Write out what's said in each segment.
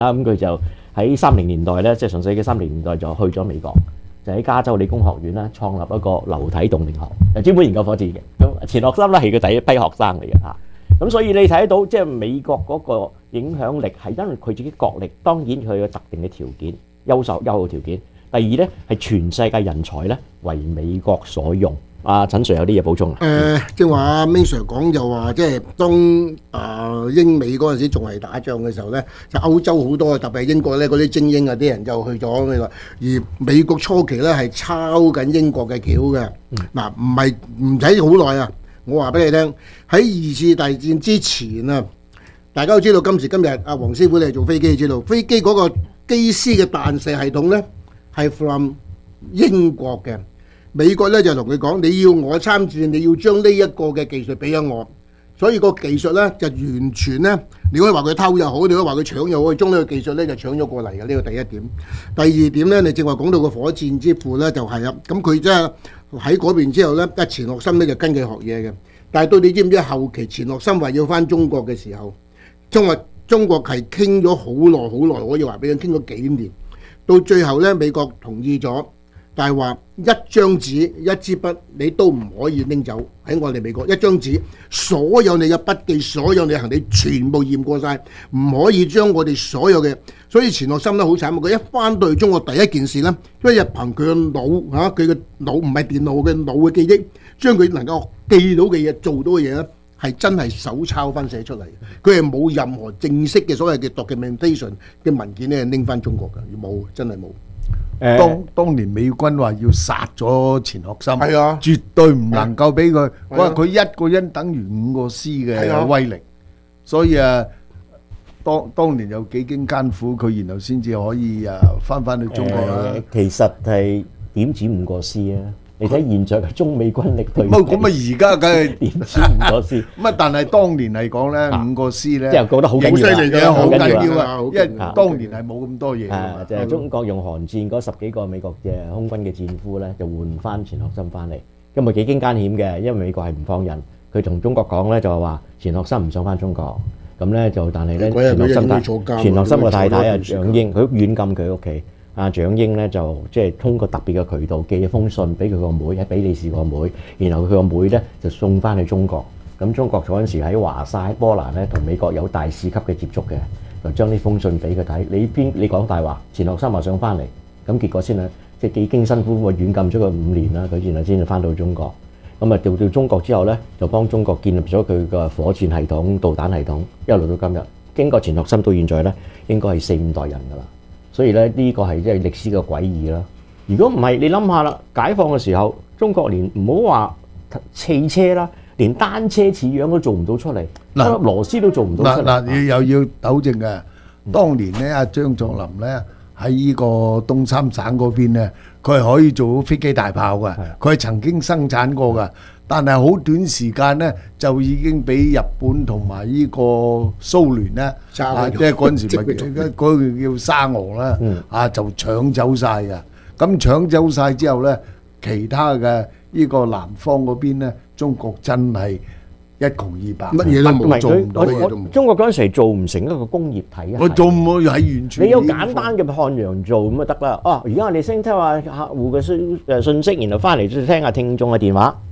啦，咁佢就喺30年代咧，即係上世紀30年代就去咗美國，就喺加州理工學院咧創立一個流體動力學，專門研究火箭嘅。咁錢學森咧係佢第一批學生嚟嘅嚇。咁所以你睇得到，即係美國嗰個影響力係因為佢自己國力，當然佢有特定嘅條件、優好條件。第二咧係全世界人才咧為美國所用。陳 Sir 有啲嘢補充啊？ 正話阿 Ming Sir 講就話，即係當英美嗰陣時仲係打仗嘅時候咧，就歐洲好多特別係英國咧嗰啲精英啊啲人就去咗美國，而美國初期咧係抄緊英國嘅橋嘅。嗱，唔使好耐啊！我話俾你聽，喺2次大戰之前啊，大家都知道今時今日阿黃師傅你係做飛機，知道飛機嗰個機師嘅彈射系統咧係 from 英國嘅。美國咧就同佢講，你要我參戰，你要將呢一個嘅技術俾咗我，所以個技術咧就完全咧，你可以話佢偷又好，你可以話佢搶又好，將呢個技術咧就搶咗過嚟嘅。呢個第一點。第二點咧，你正話講到個火箭之父咧就係啦，咁佢即係喺嗰邊之後咧，錢學森咧就跟佢學嘢嘅。但係到你知唔知後期錢學森話要翻中國嘅時候，中國係傾咗好耐，我要話俾佢傾咗幾年，到最後咧美國同意咗。但係話一張紙一支筆你都唔可以拎走，喺我哋美國一張紙，所有你嘅筆記，所有你嘅行李全部驗過晒，唔可以將我哋所有嘅。所以錢學森咧好慘，佢一翻到去中國第一件事咧，因為憑佢嘅腦嚇，佢嘅腦唔係電腦嘅腦嘅記憶，將佢能夠記到嘅嘢做到嘅嘢咧，係真係手抄翻寫出嚟。佢係冇任何正式嘅所謂嘅 documentation 嘅文件咧拎翻中國㗎，冇，真係冇。 當年美軍話要殺咗錢學森， 係啊， 絕對唔能夠俾佢。佢話佢一個人等於5個師嘅威力，所以當年有幾經艱苦，佢然後先至可以翻去中國啦。 其實係點止5個師啊？你睇現在嘅中美軍力對比， 咁而家梗係點止5個師。 但係當年嚟講咧，5個師咧， 即係覺得好緊要， 好犀利嘅， 好緊要啊！ 因為當年係冇咁多嘢。 就係中國用韓戰嗰10幾個美國嘅空軍嘅戰俘咧，就換翻錢學森翻嚟。因為幾經艱險嘅，因為美國係唔放人，佢同中國講咧就係話錢學森唔想翻中國，咁咧就但係咧錢學森個太太蔣英，佢軟禁佢屋企。蔣英咧就即係通過特別嘅渠道寄一封信俾佢個妹，喺比利時個妹，然後佢個妹咧就送翻去中國。咁中國嗰陣時喺華沙、喺波蘭咧同美國有大使級嘅接觸嘅，就將呢封信俾佢睇。你講大話，錢學森話想翻嚟，咁結果先啊，即係幾經辛苦，軟禁咗佢5年啦，佢然後先至翻到中國。咁啊調到中國之後咧，就幫中國建立咗佢個火箭系統、導彈系統，一路到今日。經過錢學森到現在咧，應該係4、5代人㗎啦。所以咧呢個係即係歷史嘅詭異啦。如果唔係，你諗下啦，解放嘅時候，中國連唔好話汽車啦，連單車似樣都做唔到出嚟，粒螺絲都做唔到出嚟。 你又要糾正嘅。當年咧，阿張作霖咧喺呢個東三省嗰邊咧，佢係可以做到飛機大炮嘅，佢係曾經生產過嘅。但係好短時間咧，就已經俾日本同埋呢個蘇聯咧，即係嗰陣時咪嗰個叫沙俄啦，就搶走晒嘅。咁搶走晒之後咧，其他嘅呢個南方嗰邊咧，中國真係一窮二白， 乜嘢都冇，做唔到。 中國嗰陣時做唔成一個工業體系， 我做唔到係完全。 你有簡單嘅漢陽做咁就得啦。而家我哋先聽下客戶嘅信息，然後翻嚟再聽下聽眾嘅電話。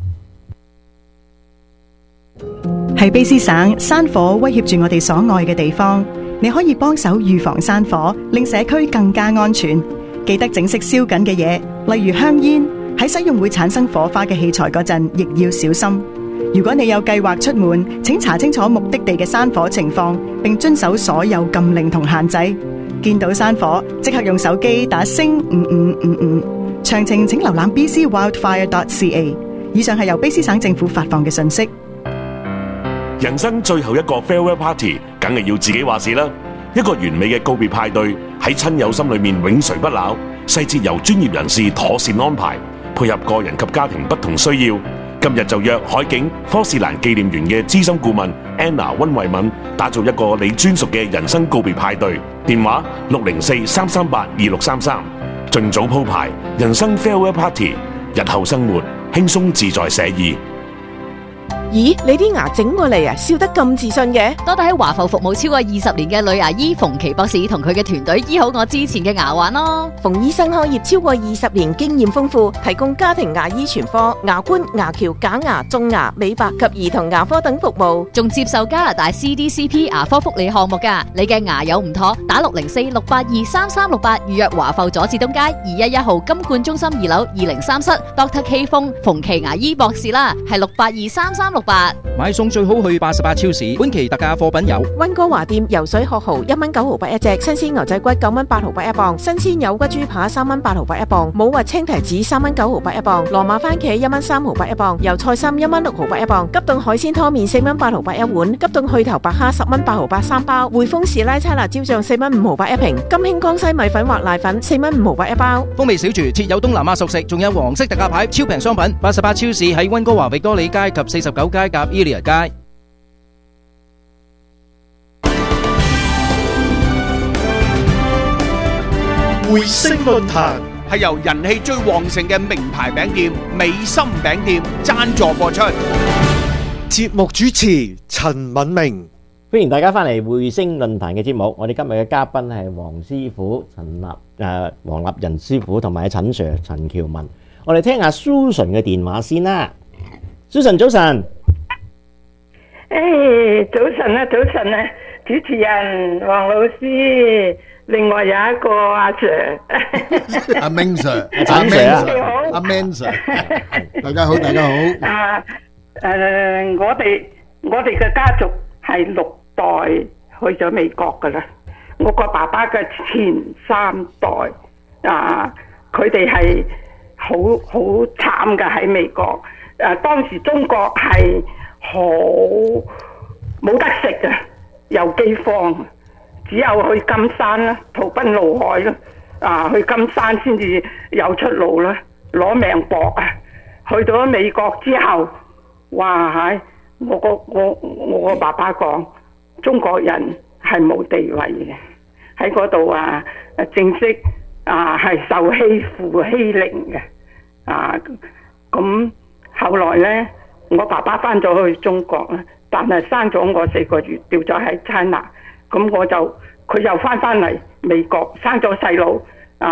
喺卑詩省，山火威脅住我哋所愛嘅地方，你可以幫手預防山火，令社區更加安全。記得整熄燒緊嘅嘢，例如香煙。喺使用會產生火花嘅器材嗰陣，亦要小心。如果你有計劃出門，請查清楚目的地嘅山火情況，並遵守所有禁令同限制。見到山火，即刻用手機打星5555。詳情請瀏覽 bcwildfire.ca。以上係由卑詩省政府發放嘅信息。 人生最後一個 farewell party，梗係要自己話事啦。一個完美嘅告別派對喺親友心裏面永垂不朽，細節由專業人士妥善安排，配合個人及家庭不同需要。今日就約海景科士蘭紀念園嘅資深顧問 Anna 溫慧敏，打造一個你專屬嘅人生告別派對。電話604-338-2633，盡早鋪排人生 farewell party，日後生活輕鬆自在寫意。 咦，你啲牙整過嚟啊，笑得咁自信嘅？ 多得喺華埠服務超過20年嘅女牙醫馮琪博士同佢嘅團隊醫好我之前嘅牙患咯。 馮醫生開業超過20年，經驗豐富，提供家庭牙醫全科、牙冠、牙橋、假牙、種牙、美白及兒童牙科等服務， 仲接受加拿大 CDCP 牙科福利項目㗎。你嘅牙有唔妥，打604-682-3368預約華埠佐治東街211號金冠中心2樓203室 Dr. K 馮琪牙醫博士啦，係682-3368。 買餸最好去88超市，本期特價貨品有溫哥華店游水殼蠔1蚊9毫8一隻，新鮮牛仔骨9蚊8毫8一磅，新鮮有骨豬扒3蚊8毫8一磅，冇核青提子3蚊9毫8一磅，羅馬番茄1蚊3毫8一磅，油菜心1蚊6毫8一磅，急凍海鮮湯麵4蚊8毫8一碗，急凍去頭白蝦10蚊8毫83包，匯豐士拉差辣椒醬4蚊5毫8一瓶，金興江西米粉或瀨粉4蚊5毫8一包。 風味小廚設有東南亞熟食，仲有黃色特價牌超平商品。88超市喺溫哥華域多利街及49街夾 Elia 街。 匯星論壇係由人氣最旺盛嘅名牌餅店美心餅店贊助播出。節目主持陳敏明， 歡迎大家翻嚟匯星論壇嘅節目。我哋今日嘅嘉賓係黃師傅黃立仁師傅同埋陳 Sir 陳喬文。我哋聽下 Susan 嘅電話先啦。Susan 早晨。 早晨啊，主持人黃老師，另外有一個阿 Sir， 阿明 Sir， 陳 Sir 阿 Man Sir， 大家好，大家好。 我哋嘅家族係6代去咗美國噶啦。我個爸爸嘅前3代佢哋係好慘噶喺美國。當時中國係好冇得食嘅，又饑荒，只有去金山啦，逃奔怒海啦，去金山先至有出路啦，攞命搏啊！去到咗美國之後，哇係，我個爸爸講，中國人係冇地位嘅，喺嗰度正式係受欺負欺凌嘅，咁後來呢，我爸爸翻咗去中國啦，但係生咗我4個月，掉咗喺 China， 咁佢又翻嚟美國，生咗細佬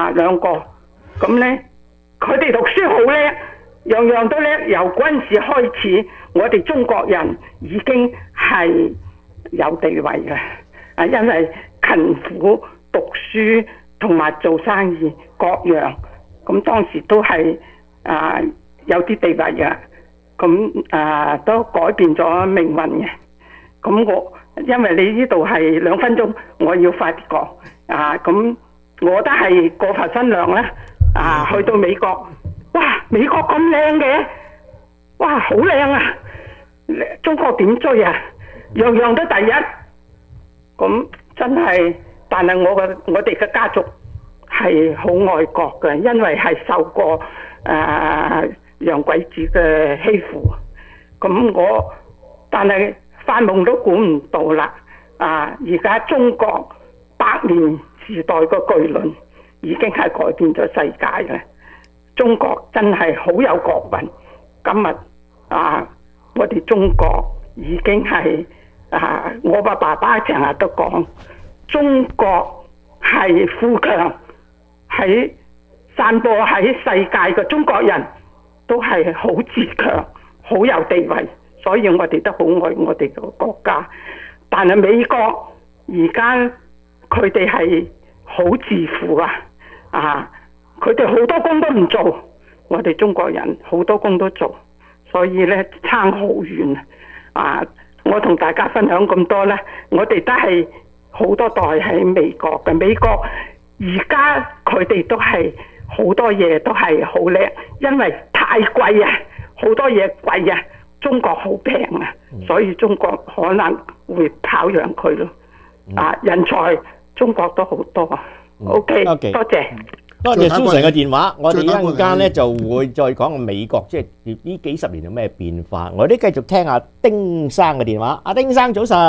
2個，咁呢，佢哋讀書好叻，樣樣都叻，由嗰陣時開始，我哋中國人已經係有地位嘅，因為勤苦讀書同埋做生意各樣，咁當時都係有啲地位嘅，咁都改變咗命運嘅。咁因為你呢度係2分鐘，我要快啲講。咁我都係過佛新娘啦。去到美國，哇！美國咁靚嘅，哇，好靚啊！中國點追啊？樣樣都第一。咁真係，但係我哋嘅家族係好愛國嘅，因為係受過洋鬼子嘅欺負，咁但係發夢都估唔到啦！而家中國100年時代個巨輪已經係改變咗世界啦！中國真係好有國運，今日我哋中國已經係我個爸爸成日都講，中國係富強，喺散播喺世界嘅中國人都係好自強，好有地位，所以我哋都好愛我哋個國家。但係美國而家佢哋係好自負佢哋好多工都唔做，我哋中國人好多工都做，所以咧差好遠我同大家分享咁多咧，我哋都係好多代喺美國嘅，美國而家佢哋都係好多嘢都係好叻，因為太貴好多嘢貴中國好平所以中國可能會跑贏佢咯。人才中國都好多。OK， 多謝。 多謝 Susan 嘅電話，我哋一陣間咧就會再講美國，即係呢幾十年有咩變化。我哋繼續聽下丁生嘅電話。阿丁生早晨。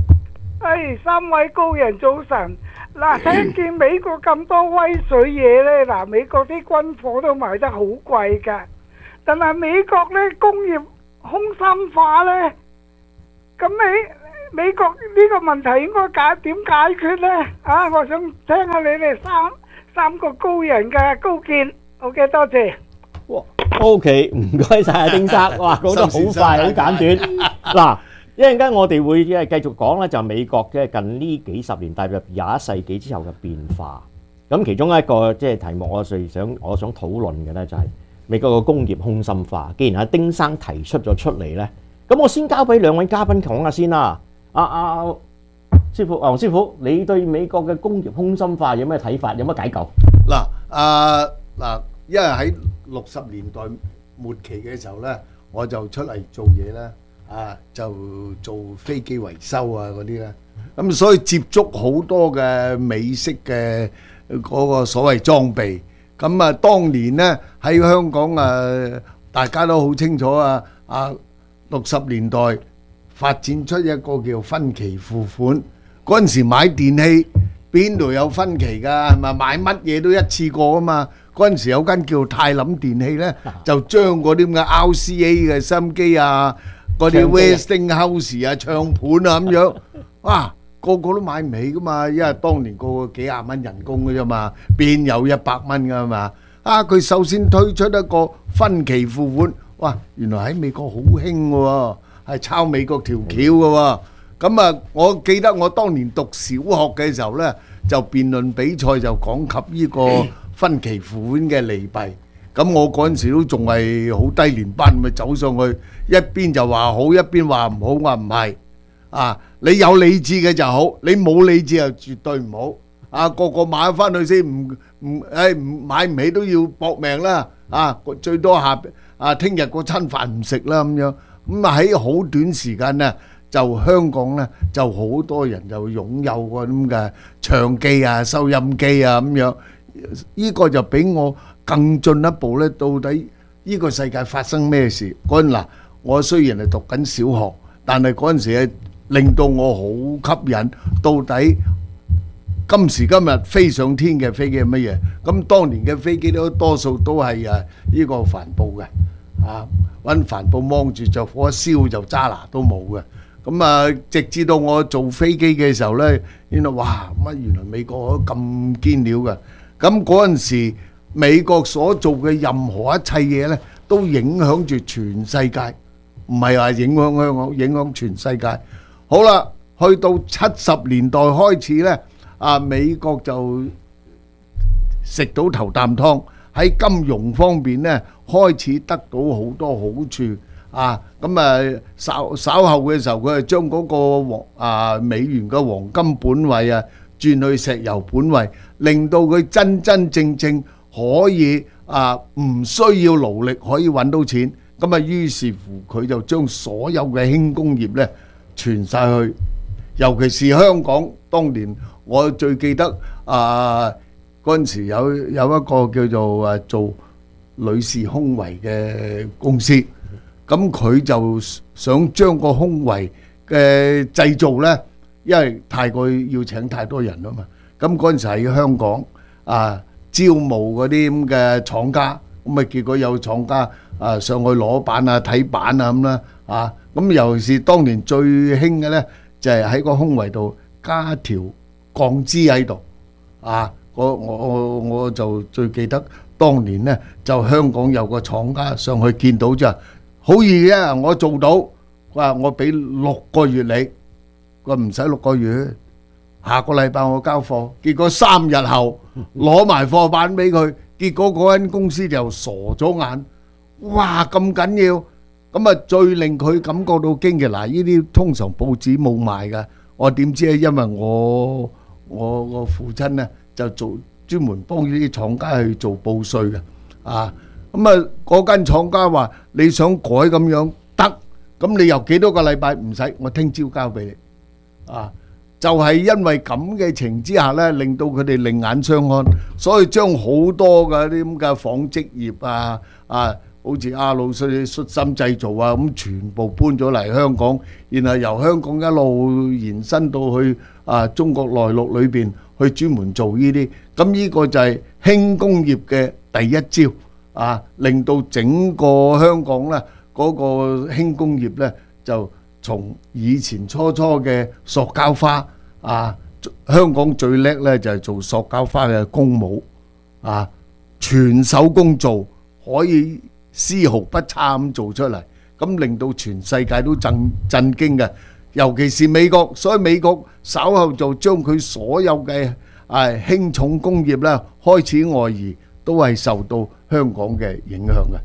3位高人早晨。嗱，聽見美國咁多威水嘢呢，美國啲軍火都賣得好貴㗎，但係美國呢工業空心化呢？咁美國呢個問題應該點解決呢？啊，我想聽下你哋三個高人嘅高見。OK， 多謝。 OK， 唔該晒丁生，哇，講得好快，好簡短。嗱，一陣間我哋會繼續講咧，就美國嘅近呢幾十年踏入21世紀之後嘅變化。咁其中一個即係題目，我想討論嘅咧就係美國嘅工業空心化。既然阿丁生提出咗出嚟咧，咁我先交俾兩位嘉賓講下先啦。師傅，黃師傅，你對美國嘅工業空心化有咩睇法？有乜解救？ 因為喺60年代末期嘅時候咧，我就出嚟做嘢咧，就做飛機維修啊嗰啲咧，咁所以接觸好多嘅美式嘅嗰個所謂裝備。咁當年咧喺香港大家都好清楚60年代發展出一個叫分期付款。嗰陣時買電器邊度有分期㗎？係咪買乜嘢都一次過啊嘛？嗰陣時有間叫泰林電器咧，就將嗰啲咁嘅 RCA 嘅收音機啊，嗰啲 Westinghouse 啊、唱盤啊咁樣，哇，個個都買唔起噶嘛，因為當年個個幾廿蚊人工嘅啫嘛，邊有100蚊噶嘛？佢首先推出一個分期付款，哇，原來喺美國好興嘅喎，係抄美國條橋嘅喎。咁我記得我當年讀小學嘅時候咧，就辯論比賽就講及呢個分期付款嘅利弊。咁我嗰陣時都仲係好低年班，咪走上去，一邊就話好，一邊話唔好。我話唔係，你有理智嘅就好，你冇理智就絕對唔好。個個買翻去先，買唔起都要搏命啦。最多聽日嗰餐飯唔食啦咁樣。咁喺好短時間咧，就香港咧就好多人就擁有個咁嘅唱機啊、收音機啊咁樣。呢個就俾我更進一步咧，到底呢個世界發生咩事？嗰陣嗱，我雖然係讀緊小學，但係嗰陣時係令到我好吸引。到底今時今日飛上天嘅飛機係乜嘢？咁當年嘅飛機都多數都係呢個帆布嘅，揾帆布掹住着火一燒就揸拿都冇嘅。咁直至到我做飛機嘅時候咧，原來美國咁堅料嘅。咁嗰陣時，美國所做嘅任何一切嘢咧，都影響住全世界，唔係話影響香港，影響全世界。好啦，去到70年代開始咧，美國就食到頭啖湯，喺金融方面咧開始得到好多好處。稍後嘅時候，佢係將嗰個美元嘅黃金本位轉去石油本位，令到佢真真正正可以唔需要勞力可以揾到錢。咁於是乎佢就將所有嘅輕工業咧傳晒去，尤其是香港。當年我最記得嗰陣時有一個叫做做女士胸圍嘅公司。咁佢就想將個胸圍嘅製造呢，因為太過要請太多人啊嘛。咁嗰陣時喺香港招募嗰啲咁嘅廠家，咁結果有廠家上去攞板睇板咁啦。咁尤其是當年最興嘅呢，就係喺個胸圍度加條鋼枝喺度。我就最記得當年呢，就香港有個廠家上去見到就好易啊！我做到，佢話我俾6個月你，佢話唔使6個月，下個禮拜我交貨。結果3日後攞埋貨板俾佢，結果嗰間公司就傻咗眼。哇！咁緊要，咁最令佢感覺到驚嘅嗱，呢啲通常報紙冇賣㗎。我點知咧？因為我個父親咧就專門幫呢啲廠家去做報稅嘅嗰間廠家話你想改咁樣得，咁你有幾多個禮拜？唔使，我聽朝交俾你。就係因為咁嘅情之下呢，令到佢哋另眼相看，所以將好多嘅啲咁嘅紡織業好似阿魯率心製造咁全部搬咗嚟香港，然後由香港一路延伸到去中國內陸裏邊去專門做呢啲。咁呢個就係輕工業嘅第一招。令到整個香港咧嗰個輕工業呢，就從以前初嘅塑膠花啊，香港最叻呢就係做塑膠花嘅工模啊，全手工做，可以絲毫不差咁做出嚟，咁令到全世界都震驚嘅，尤其是美國，所以美國稍後就將佢所有嘅輕重工業咧開始外移，都係受到香港嘅影響嘅。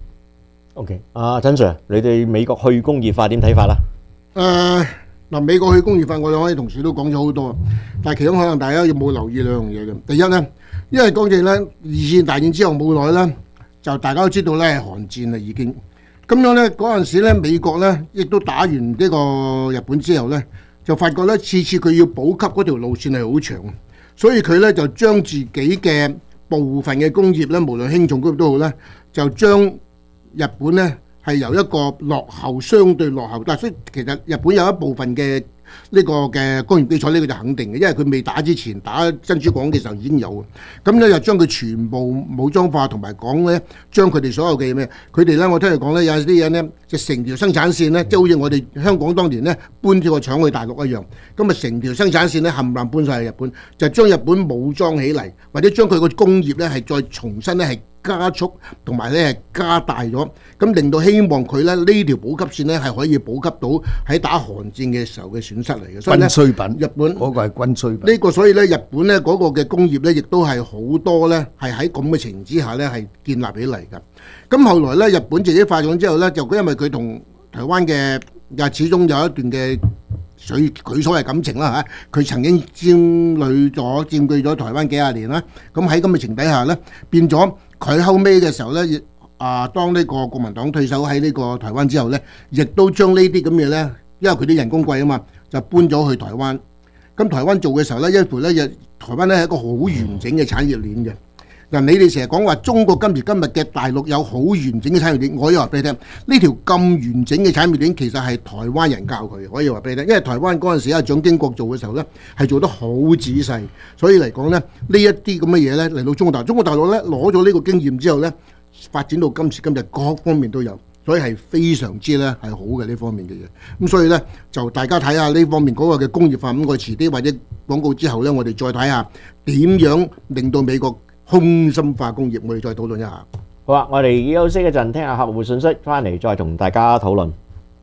OK， 阿陳 Sir，你對美國去工業化點睇法啦？ 嗱，美國去工業化，我哋同事都講咗好多，但係其中可能大家有冇留意兩樣嘢嘅？第一呢，因為講真咧，二戰大戰之後冇耐咧，就大家都知道咧係韓戰啦已經。咁樣咧嗰陣時咧，美國咧亦都打完呢個日本之後咧，就發覺咧次次佢要補給嗰條路線係好長，所以佢咧就將自己嘅部分嘅工業咧，無論輕重工業都好咧，就將日本咧係由一個相對落後，但係所以其實日本有一部分嘅呢個嘅工業基礎，呢個就肯定嘅，因為佢未打之前打珍珠港嘅時候已經有嘅。咁咧又將佢全部武裝化，同埋講咧將佢哋所有嘅咩，佢哋咧我聽佢講咧有啲嘢咧就成條生產線咧，即係好似我哋香港當年咧搬咗個廠去大陸一樣，咁啊成條生產線咧冚唪唥搬晒去日本，就將日本武裝起嚟，或者將佢個工業咧係再重新咧係加速同埋咧係加大咗，咁令到希望佢咧呢條補給線咧係可以補給到喺打韓戰嘅時候嘅損失嚟嘅。所以軍需品， 日本嗰個係軍需品。 呢個所以咧日本咧嗰個嘅工業咧亦都係好多咧係喺咁嘅情形之下咧係建立起嚟㗎。咁後來咧日本自己發展之後咧，就因為佢同台灣嘅又始終有一段嘅佢所謂感情啦嚇，佢曾經佔據咗台灣幾廿年啦。咁喺咁嘅情底下咧，變咗佢後尾嘅時候咧，當呢個國民黨退守喺呢個台灣之後咧，亦都將呢啲咁嘅咧，因為佢啲人工貴啊嘛，就搬咗去台灣。咁台灣做嘅時候咧，因為咧台灣咧係一個好完整嘅產業鏈嘅。嗱，你哋成日講話中國今時今日嘅大陸有好完整嘅產業鏈，我可以話俾你聽，呢條咁完整嘅產業鏈其實係台灣人教佢，可以話俾你聽。因為台灣嗰陣時蔣經國做嘅時候咧，係做得好仔細，所以嚟講咧，呢一啲咁嘅嘢咧嚟到中國大陸咧攞咗呢個經驗之後咧，發展到今時今日各方面都有，所以係非常之咧係好嘅呢方面嘅嘢。咁所以咧就大家睇下呢方面嗰個嘅工業化，咁我遲啲或者廣告之後咧，我哋再睇下點樣令到美國空心化工業，我哋再討論一下。 好啊，我哋休息一陣，聽下客戶信息，翻嚟再同大家討論。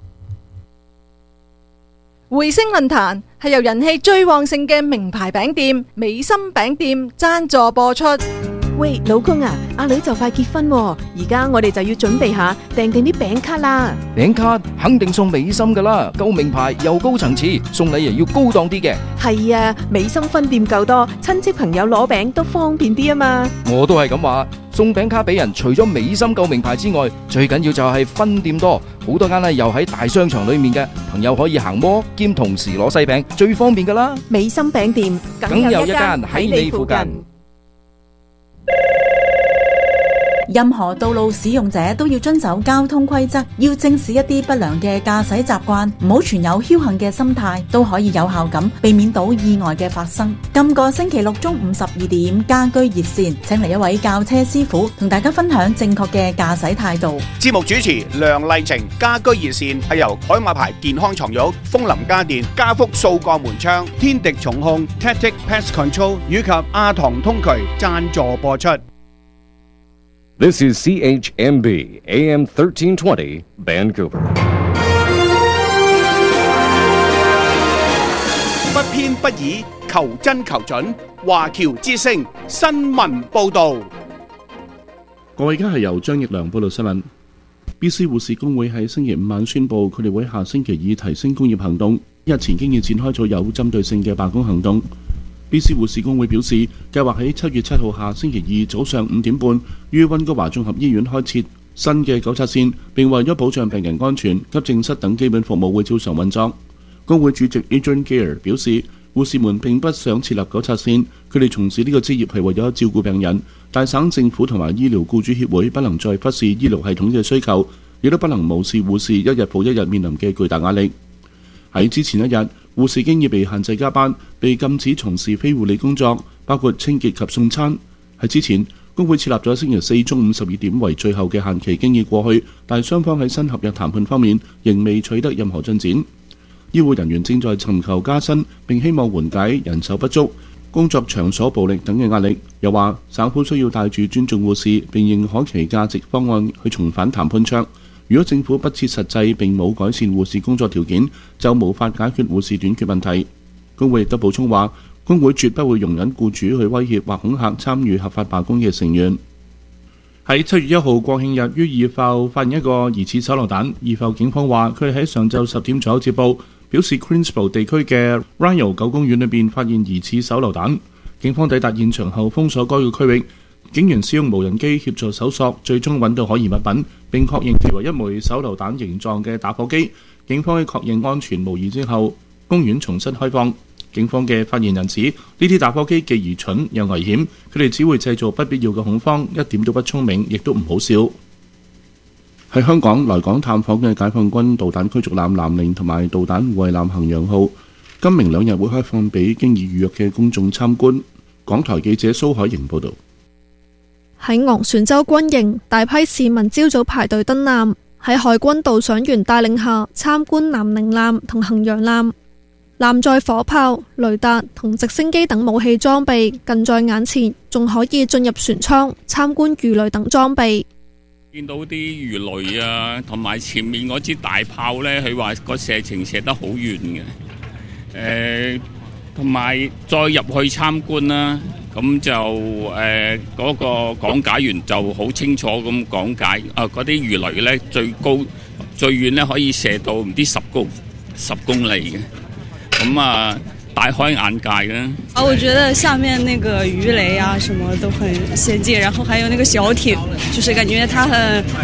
匯星論壇係由人氣最旺盛嘅名牌餅店美心餅店贊助播出。 喂，老公啊，阿女就快結婚喎，而家我哋就要準備下訂定啲餅卡啦。 餅卡肯定送美心噶啦，夠名牌又高層次，送禮又要高檔啲嘅。 係啊，美心分店夠多，親戚朋友攞餅都方便啲啊嘛。 我都係咁話，送餅卡俾人，除咗美心夠名牌之外，最緊要就係分店多，好多間又喺大商場裏面嘅，朋友可以行摩兼同時攞西餅，最方便噶啦。 美心餅店梗有一間喺你附近。 任何道路使用者都要遵守交通規則，要正視一啲不良嘅駕駛習慣，唔好存有僥倖嘅心態，都可以有效咁避免到意外嘅發生。今個星期六中午12點，家居熱線請嚟一位教車師傅同大家分享正確嘅駕駛態度。 節目主持梁麗晴，家居熱線係由海馬牌健康床褥、楓林家電、家福掃鋼門窗、天敵重控、Tactic Pest Control 以及阿唐通渠贊助播出。 This is CHMB AM 1320 Vancouver。 不偏不倚，求真求準。華僑之聲新聞報導。 各位，而家係由張奕良報道新聞。BC 護士工會喺星期五晚宣布，佢哋會下星期二提升工業行動。日前經已展開咗有針對性嘅罷工行動。BC 護士工會表示，計劃喺7月7號下星期二早上5點半，於溫哥華綜合醫院開設新嘅糾察線，並為咗保障病人安全，急症室等基本服務會照常運作。工會主席 Adrian Gear 表示，護士們並不想設立糾察線，佢哋從事呢個職業係為咗照顧病人。大省政府同埋醫療僱主協會不能再忽視醫療系統嘅需求，亦都不能無視護士一日復一日面臨嘅巨大壓力。喺之前一日，護士經已被限制加班，被禁止從事非護理工作，包括清潔及送餐。喺之前， 工會設立咗星期四中午12點為最後嘅限期，經已過去，但雙方喺新合約談判方面仍未取得任何進展。醫護人員正在尋求加薪，並希望緩解人手不足、工作場所暴力等嘅壓力。又話省府需要帶住尊重護士並認可其價值方案去重返談判桌。如果政府不切實際並冇改善護士工作條件，就無法解決護士短缺問題。工會亦都補充話，工會絕不會容忍僱主去威脅或恐嚇參與合法罷工嘅成員。喺7月1號國慶日於二埠發現一個疑似手榴彈，二埠警方話佢哋喺上晝10點左右接報，表示 Queensborough 地區嘅 Ryo 9公園裏邊發現疑似手榴彈。警方抵達現場後封鎖該個區域，警員使用無人機協助搜索，最終揾到可疑物品，並確認其為一枚手榴彈形狀嘅打火機。警方喺確認安全無疑之後，公園重新開放。警方嘅發言人指，呢啲打火機既愚蠢又危險，佢哋只會製造不必要嘅恐慌，一點都不聰明，亦都唔好笑。喺香港來港探訪嘅解放軍導彈驅逐艦南寧同埋導彈護衛艦衡陽號，今明兩日會開放俾經已預約嘅公眾參觀。港台記者蘇海瑩報導。 喺昂船洲軍營，大批市民朝早排隊登艦，喺海軍導賞員帶領下參觀南寧艦同衡陽艦。艦載火炮、雷達同直升機等武器裝備近在眼前，仲可以進入船艙參觀魚雷等裝備。 見到啲魚雷啊，同埋前面嗰支大炮呢，佢話個射程射得好遠嘅。同埋再入去參觀啦，咁就嗰個講解員就好清楚咁講解，嗰啲魚雷呢，最高最遠呢可以射到唔知10公里嘅。咁啊，大開眼界嘅。 我覺得下面那個魚雷啊，什麼都很先進，然後還有那個小艇，就是感覺它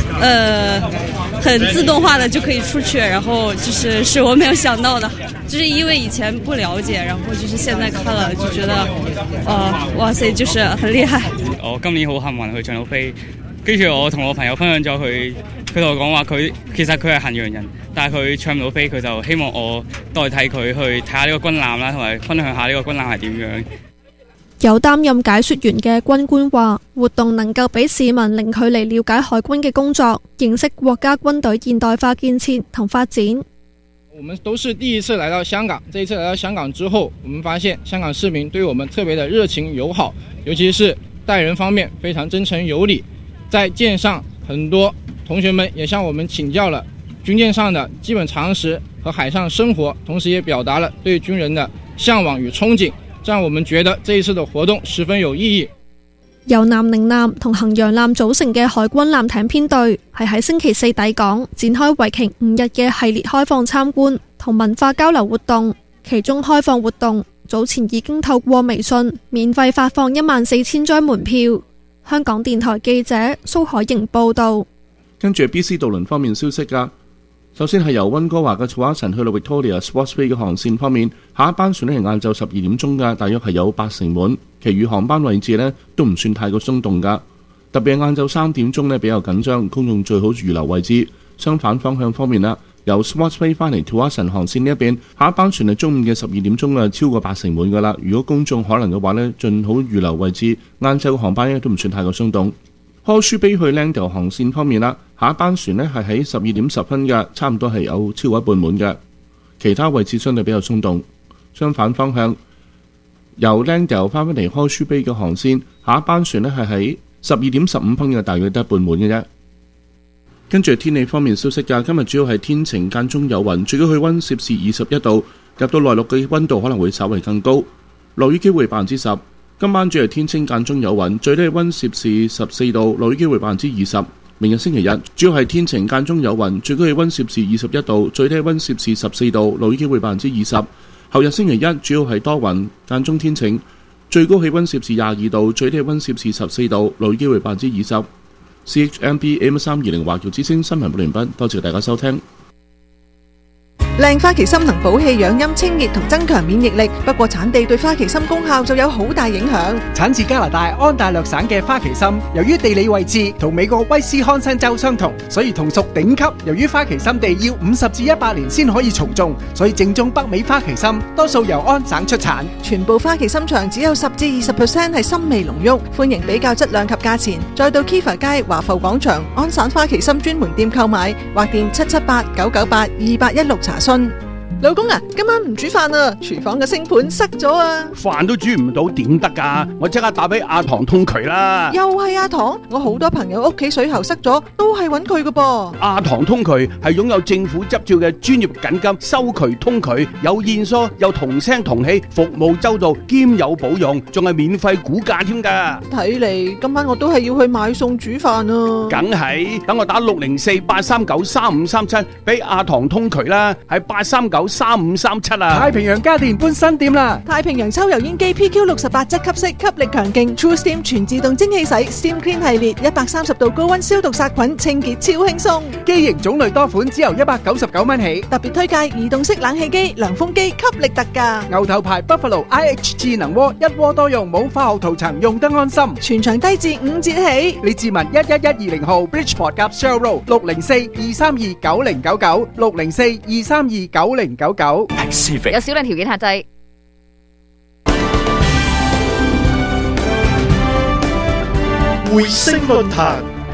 很自動化的就可以出去，然後是我沒有想到的，就是因為以前不了解，然後就是現在看了就覺得，哇塞，就是很厲害。 我今年好幸運去長島飛，跟住我同我朋友分享咗佢同我講話，其實佢係衡陽人，但係佢搶唔到飛，佢就希望我代替佢去睇下呢個軍艦啦，同埋分享下呢個軍艦係點樣。 有擔任解說員嘅軍官話，活動能夠俾市民零距離了解海軍嘅工作，認識國家軍隊現代化建設同發展。 我們都是第一次來到香港，這一次來到香港之後，我們發現香港市民對我們特別的熱情友好，尤其是待人方面非常真誠有禮。在艦上，很多同學們也向我們請教了軍艦上的基本常識和海上生活，同時也表達了對軍人的向往與憧憬，這讓我們覺得這一次的活動十分有意義。 由南寧艦同衡陽艦組成嘅海軍艦艇編隊係喺星期四抵港，展開為期5日嘅系列開放參觀同文化交流活動。其中開放活動早前已經透過微信免費發放14000張門票。香港電台記者蘇海瑩報導。 跟住 BC 渡輪方面消息㗎。首先係由溫哥華嘅 Tsawwassen 去到 Victoria Sports Bay 嘅航線方面，下一班船咧係晏晝12點鐘㗎，大約係有80%滿。其餘航班位置咧都唔算太過鬆動㗎。特別係晏晝3點鐘咧比較緊張，公眾最好預留位置。相反方向方面啦，由 Sports Bay 翻嚟 Tsawwassen 航線呢一邊，下一班船係中午嘅12點鐘啦，超過80%滿㗎啦。如果公眾可能嘅話咧，盡好預留位置。晏晝嘅航班咧都唔算太過鬆動。Horseshoe Bay 去 Langdale 航線方面啦，下一班船呢係喺12點10分嘅，差唔多係有超過一半滿嘅。其他位置相對比較鬆動。相反方向，由 Langdale 翻返嚟 Horseshoe Bay 嘅航線，下一班船呢係喺12點15分嘅，大約得一半滿嘅啫。跟住天氣方面消息㗎，今日主要係天晴間中有雲，最高氣溫攝氏21度，入到內陸嘅溫度可能會稍為更高，落雨機會10%。今晚主要係天晴間中有雲，最低氣溫攝氏14度，落雨機會20%。明日星期日主要係天晴間中有雲，最高氣溫攝氏21度，最低氣溫攝氏14度，落雨機會20%。後日星期一主要係多雲間中天晴，最高氣溫攝氏22度，最低氣溫攝氏14度，落雨機會20%。CHMB AM320 華僑之聲新聞報道完畢，多謝大家收聽。 靚花旗參能補氣養陰、清熱同增強免疫力，不過產地對花旗參功效就有好大影響。 產自加拿大安大略省嘅花旗參，由於地理位置同美國威斯康辛州相同，所以同屬頂級。由於花旗參地要50至100年先可以從種，所以正宗北美花旗參多數由安省出產。 全部花旗參場只有10至20% 係參味濃郁，歡迎比較質量及價錢，再到 Kiva 街華埠廣場安省花旗參專門店購買，或電778-998-2816查詢。老公啊，今晚唔煮飯啊，廚房嘅星盤塞咗啊！ 飯都煮唔到點得㗎？我即刻打俾阿唐通渠啦！ 又係阿唐，我好多朋友屋企水喉塞咗，都係揾佢㗎噃。 阿唐通渠係擁有政府執照嘅專業緊急收渠通渠，有現疏又同聲同氣，服務周到兼有保用，仲係免費估價添㗎。 睇嚟今晚我都係要去買餸煮飯啊！ 梗係，等我打604-839-3537俾阿唐通渠啦，係839-3537啊！ 太平洋家電搬新店啦！ 太平洋抽油煙機 PQ68質吸式，吸力強勁 True Steam 全自動蒸汽洗 Steam Clean 系列，130度高溫消毒殺菌，清潔超輕鬆。 機型種類多款，只由199蚊起。 特別推介移動式冷氣機、涼風機，吸力特價。 牛頭牌 Buffalo IH 智能鍋，一鍋多用，冇化學塗層，用得安心。 全場低至5折起。 李志文11120號 Bridgeport 夾 Shell Road 604-232-9099 604-232-9099。 有少量條件限制。 匯星論壇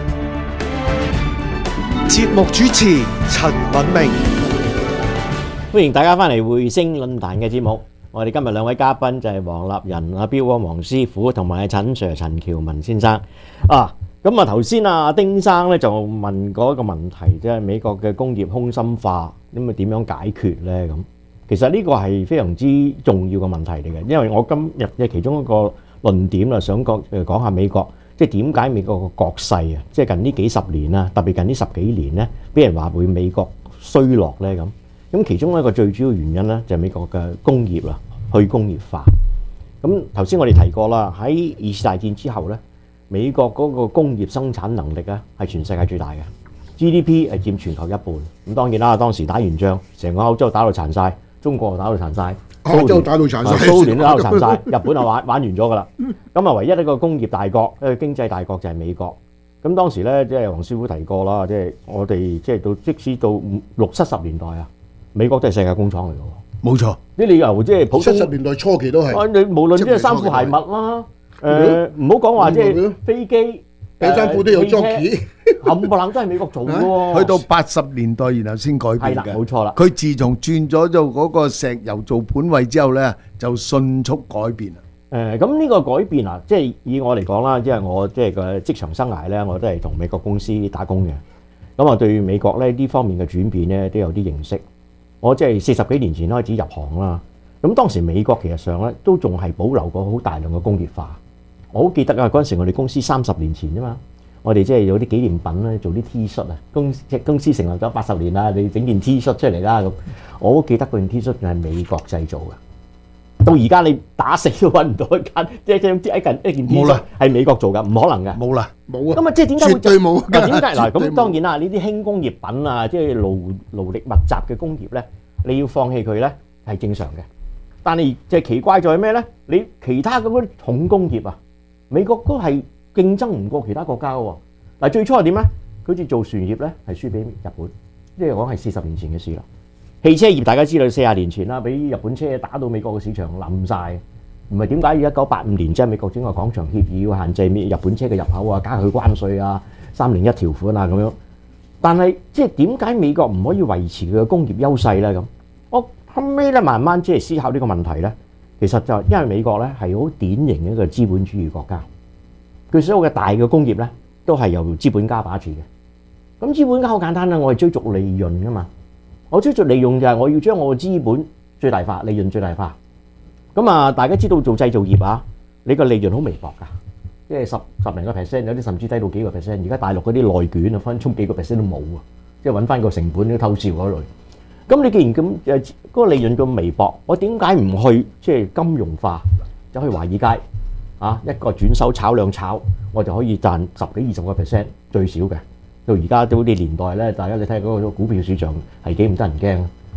節目主持陳敏明， 歡迎大家翻嚟匯星論壇嘅節目。我哋今日兩位嘉賓就係黃立仁阿標王師傅同埋陳 Sir 陳橋文先生啊。咁啊頭先阿丁生咧就問過一個問題，即係美國嘅工業空心化，咁啊點樣解決咧？咁其實呢個係非常之重要嘅問題嚟嘅，因為我今日嘅其中一個論點啊，想講下美國，即係點解美國個國勢啊，即係近呢幾十年啦，特別近呢10幾年咧，俾人話會美國衰落咧咁。咁其中一個最主要原因咧，就係美國嘅工業啦，去工業化。咁頭先我哋提過啦，喺二次大戰之後咧，美國嗰個工業生產能力啊，係全世界最大嘅 GDP 係佔全球一半。咁當然啦，當時打完仗，成個歐洲打到殘晒，中國打到殘晒， 歐洲打到殘晒， 蘇聯都打到殘晒，日本啊玩完咗㗎啦。咁啊，唯一一個工業大國、一個經濟大國就係美國。咁當時咧，即係黃師傅提過啦，即係我哋即係到即使到60-70年代啊，美國都係世界工廠嚟嘅喎。 冇錯， 啲理由即係普通 70年代初期都係。 你無論即係衫褲鞋襪啦，唔好講話即係飛機、 底衫褲都有 jockey， 冚唪唥都係美國做嘅喎。 去到80年代，然後先改變嘅。 係啦，冇錯啦。 佢自從轉咗做嗰個石油做本位之後咧，就迅速改變啦。 咁呢個改變啊，即係以我嚟講啦，即係我即係個職場生涯咧，我都係同美國公司打工嘅。咁啊，對美國咧呢方面嘅轉變咧都有啲認識。我即係40幾年前開始入行啦。咁當時美國其實上咧都仲係保留過好大量嘅工業化。我好記得啊，嗰陣時我哋公司30年前啫嘛，我哋即係有啲紀念品咧，做啲 T 恤啊。公司成立咗80年啦，你整件 T 恤出嚟啦咁。我好記得嗰件 T 恤係美國製造嘅。到而家你打死都揾唔到一間一件 T 恤係美國做㗎，唔可能㗎。 冇啦， 冇啊。 咁啊，即係點解會絕對冇？ 點解嗱？咁當然啦，呢啲輕工業品啊，即係勞力密集嘅工業咧，你要放棄佢咧係正常嘅。但係即係奇怪在咩咧？你其他嗰啲重工業啊，美國都係競爭唔過其他國家嘅喎。嗱，最初係點咧？佢好似做船業咧係輸俾日本，即係講係40年前嘅事啦。汽車業大家知道40年前啦，俾日本車打到美國嘅市場冧晒，唔係點解1985年即係美國整個廣場協議要限制日本車嘅入口啊，加佢關稅啊，301條款啊咁樣。但係即係點解美國唔可以維持佢嘅工業優勢咧？咁我後尾咧慢慢即係思考呢個問題咧，其實就因為美國咧係好典型嘅一個資本主義國家，佢所有嘅大嘅工業咧都係由資本家把持嘅。咁資本家好簡單啦，我係追逐利潤㗎嘛。我追逐利用就係我要將我嘅資本最大化，利潤最大化。咁啊，大家知道做製造業啊，你個利潤好微薄㗎，即係十零個 percent，有啲甚至低到幾個 percent。而家大陸嗰啲內卷啊，分充幾個 percent 都冇啊，即係揾翻個成本都偷笑嗰類。咁你既然咁嗰個利潤咁微薄，我點解唔去即係金融化，走去華爾街啊，一個轉手炒兩炒，我就可以賺10幾20個 percent 最少嘅。到而家到啲年代咧，大家你睇下嗰個股票市場係幾唔得人驚。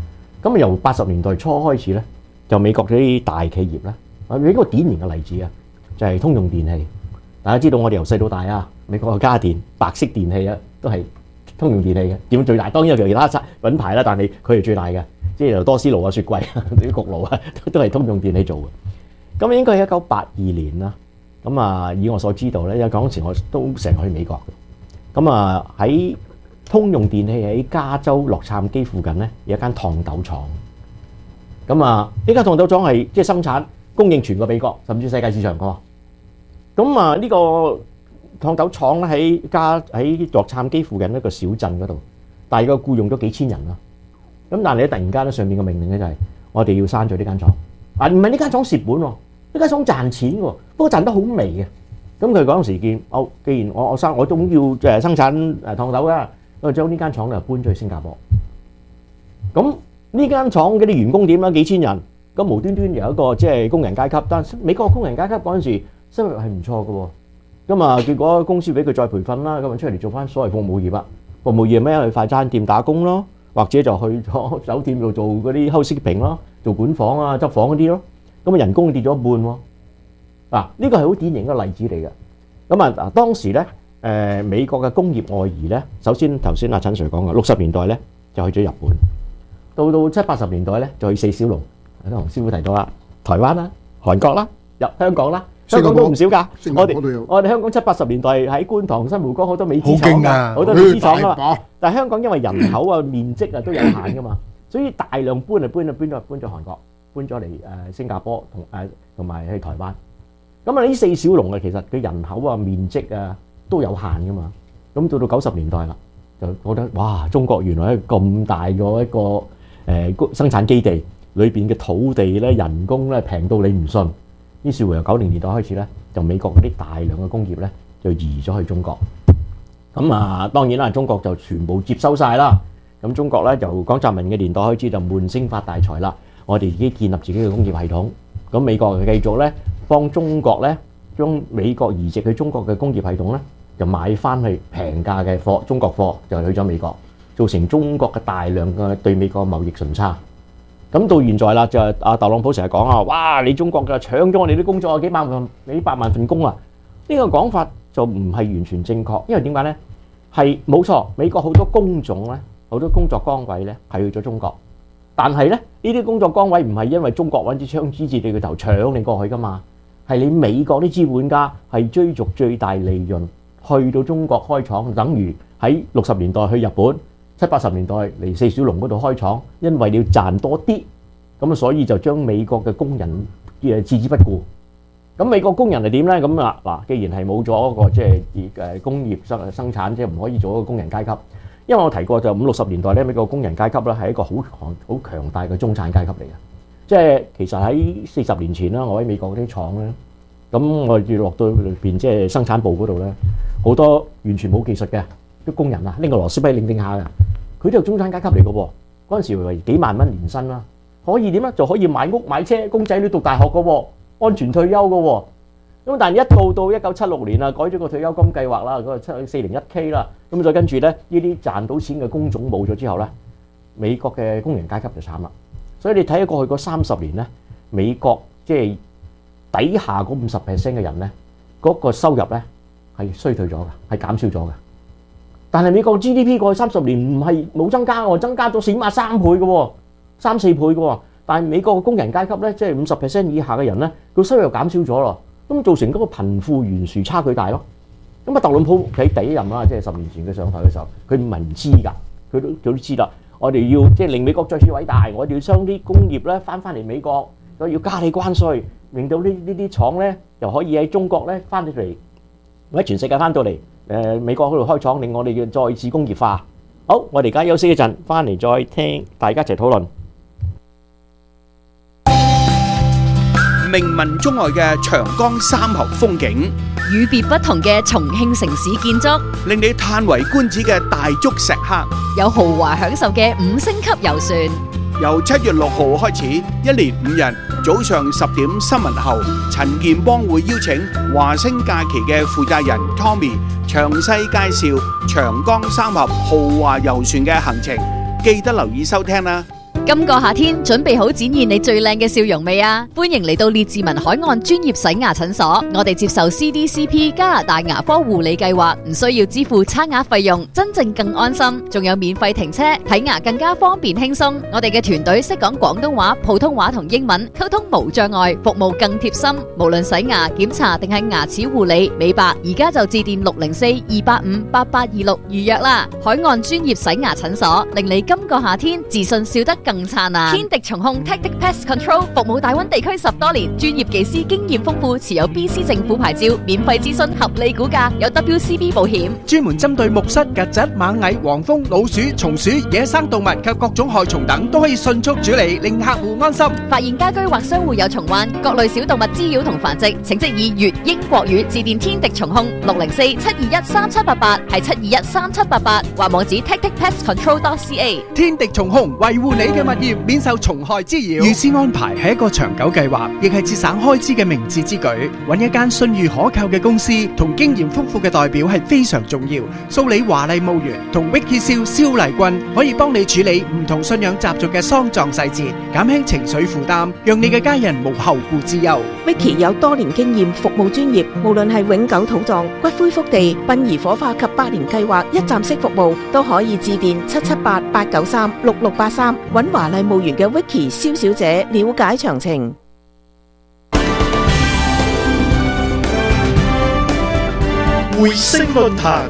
咁由80年代初開始咧，就美國啲大企業咧，有一個典型嘅例子啊，就係通用電器。大家知道我哋由細到大啊，美國嘅家電、白色電器啊，都係通用電器嘅，點最大？當然有其他品牌啦，但係佢係最大嘅，即係由多士爐啊、雪櫃啊、啲焗爐啊，都係通用電器做嘅。咁應該係1982年啦。咁啊，以我所知道咧，因為嗰陣時我都成日去美國嘅。咁啊，喺通用電器喺加州洛杉磯附近咧，有一間燙斗廠。咁啊，呢間燙斗廠係即係生產供應全個美國，甚至世界市場㗎。咁啊，呢個燙斗廠咧喺洛杉磯附近一個小鎮嗰度，大概僱用咗幾千人啦。咁但係咧，突然間咧，上面嘅命令咧就係我哋要刪咗呢間廠。啊，唔係呢間廠蝕本喎，呢間廠賺錢喎，不過賺得好微嘅。咁佢嗰陣時見，既然我都要生產燙斗㗎，咁就將呢間廠咧搬咗去新加坡。咁呢間廠嗰啲員工點啦？幾千人，咁無端端有一個即係工人階級，但係美國工人階級嗰陣時收入係唔錯嘅喎。咁啊，結果公司俾佢再培訓啦，咁啊出嚟做翻所謂服務業啦。服務業咩？去快餐店打工咯，或者就去咗酒店度做嗰啲 housekeeping 咯，做管房啊、執房嗰啲咯。咁啊人工跌咗一半喎。嗱，呢個係好典型嘅例子嚟嘅。咁啊嗱，當時咧美國嘅工業外移咧，首先頭先阿陳 Sir 講嘅60年代咧就去咗日本，到70、80年代咧就去四小龍。頭先黃師傅提到啦，台灣啦、韓國啦、香港啦。香港都唔少㗎，我哋香港70、80年代喺觀塘、新蒲崗好多美資廠㗎，好多美資廠啊嘛。但係香港因為人口啊、面積啊都有限㗎嘛，所以大量搬咗韓國，搬咗嚟新加坡同埋去台灣。咁啊呢四小龍啊，其實佢人口啊、面積啊都有限㗎嘛。咁到90年代啦，就覺得哇，中國原來係咁大嘅一個生產基地，裏邊嘅土地咧、人工咧平到你唔信。於是乎由90年代開始咧，就美國嗰啲大量嘅工業咧就移咗去中國。咁啊，當然啦，中國就全部接收晒啦。咁中國咧由江澤民嘅年代開始就悶聲發大財啦。我哋自己建立自己嘅工業系統。咁美國就繼續咧幫中國咧將美國移植去中國嘅工業系統咧，就買翻去平價嘅貨，中國貨就去咗美國，造成中國嘅大量嘅對美國貿易順差。咁到現在啦，就係阿特朗普成日講啊，哇！你中國就搶咗我哋啲工作，幾百萬份工啊！呢個講法就唔係完全正確，因為點解咧？係冇錯，美國好多工種咧，好多工作崗位咧係去咗中國，但係咧呢啲工作崗位唔係因為中國揾支槍指住你個頭搶你過去噶嘛，係你美國啲資本家係追逐最大利潤，去到中國開廠，等於喺60年代去日本。70、80年代嚟四小龍嗰度開廠，因為你要賺多啲，咁啊所以就將美國嘅工人置之不顧。咁美國工人係點咧？咁啊嗱，既然係冇咗一個即係工業生產，即係唔可以做一個工人階級。因為我提過就50、60年代咧，美國工人階級咧係一個好強大嘅中產階級嚟嘅。即係其實喺40年前啦，我喺美國嗰啲廠咧，咁我哋落到裏邊即係生產部嗰度咧，好多完全冇技術嘅。啲工人啊，拎個螺絲批擰下嘅，佢都係中產階級嚟嘅喎。嗰陣時為幾萬蚊年薪啦，可以點啊？就可以買屋買車，供仔女讀大學嘅喎，安全退休嘅喎。咁但係一到1976年啊，改咗個退休金計劃啦，嗰個401K 啦，咁再跟住咧，呢啲賺到錢嘅工種冇咗之後咧，美國嘅工人階級就慘啦。所以你睇下過去嗰30年咧，美國即係底下嗰50% 嘅人咧，嗰個收入咧係衰退咗嘅，係減少咗嘅。但係美國 GDP 過去30年唔係冇增加喎，增加咗起碼3倍嘅喎，3、4倍嘅喎。但係美國嘅工人階級咧，即係50% 以下嘅人咧，佢收入減少咗咯，咁造成嗰個貧富懸殊差距大咯。咁啊，特朗普喺第一任啦，即係10年前佢上台嘅時候，佢唔係唔知㗎，佢都知啦。我哋要即係令美國再次偉大，我哋要將啲工業咧翻嚟美國，所以要加你關稅，令到呢啲廠咧又可以喺中國咧翻到嚟，或者全世界翻到嚟。美國嗰度開廠，令我哋要再次工業化。好，我哋而家休息一陣，翻嚟再聽大家一齊討論。 名聞中外嘅長江三峽風景， 與別不同嘅重慶城市建築， 令你歎為觀止嘅大足石刻， 有豪華享受嘅5星級遊船。 由7月6號開始，一連5日，早上10點新聞後，陳健邦會邀請華星假期嘅負責人 Tommy 詳細介紹長江三峽豪華遊船嘅行程，記得留意收聽啦。 今個夏天準備好展現你最靚嘅笑容未啊？歡迎嚟到列治文海岸專業洗牙診所，我哋接受 CDCP 加拿大牙科護理計劃，唔需要支付刷牙費用，真正更安心，仲有免費停車，睇牙更加方便輕鬆。我哋嘅團隊識講廣東話、普通話同英文，溝通無障礙，服務更貼心。無論洗牙、檢查定係牙齒護理、美白，而家就致電604-285-8826預約啦。海岸專業洗牙診所，令你今個夏天自信笑得更燦爛。天敵蟲控 Tactic Pest Control 服務大灣地區10多年，專業技師經驗豐富，持有 BC 政府牌照，免費諮詢，合理估價，有 WCB 保險。 專門針對木虱、曱甴、螞蟻、黃蜂、老鼠、松鼠、野生動物及各種害蟲等，都可以迅速處理，令客戶安心。 發現家居或商戶有蟲患，各類小動物滋擾同繁殖，請即以粵英國語致電天敵蟲控604-721-3788，係721-3788，或網址 tacticpestcontrol.ca。 天敵蟲控維護你嘅物業免受蟲害滋擾。預先安排係一個長久計劃，亦係節省開支嘅明智之舉。揾一間信譽可靠嘅公司同經驗豐富嘅代表係非常重要。蘇里華麗墓園同 Vicky 蕭麗君可以幫你處理唔同信仰習俗嘅喪葬細節，減輕情緒負擔，讓你嘅家人無後顧之憂。 Vicky 有多年經驗，服務專業，無論係永久土葬、骨灰福地、殯儀火化及百年計劃一站式服務，都可以致電778-893-6683，揾華麗墓園嘅 Vicky 蕭小姐了解詳情。 匯聲論壇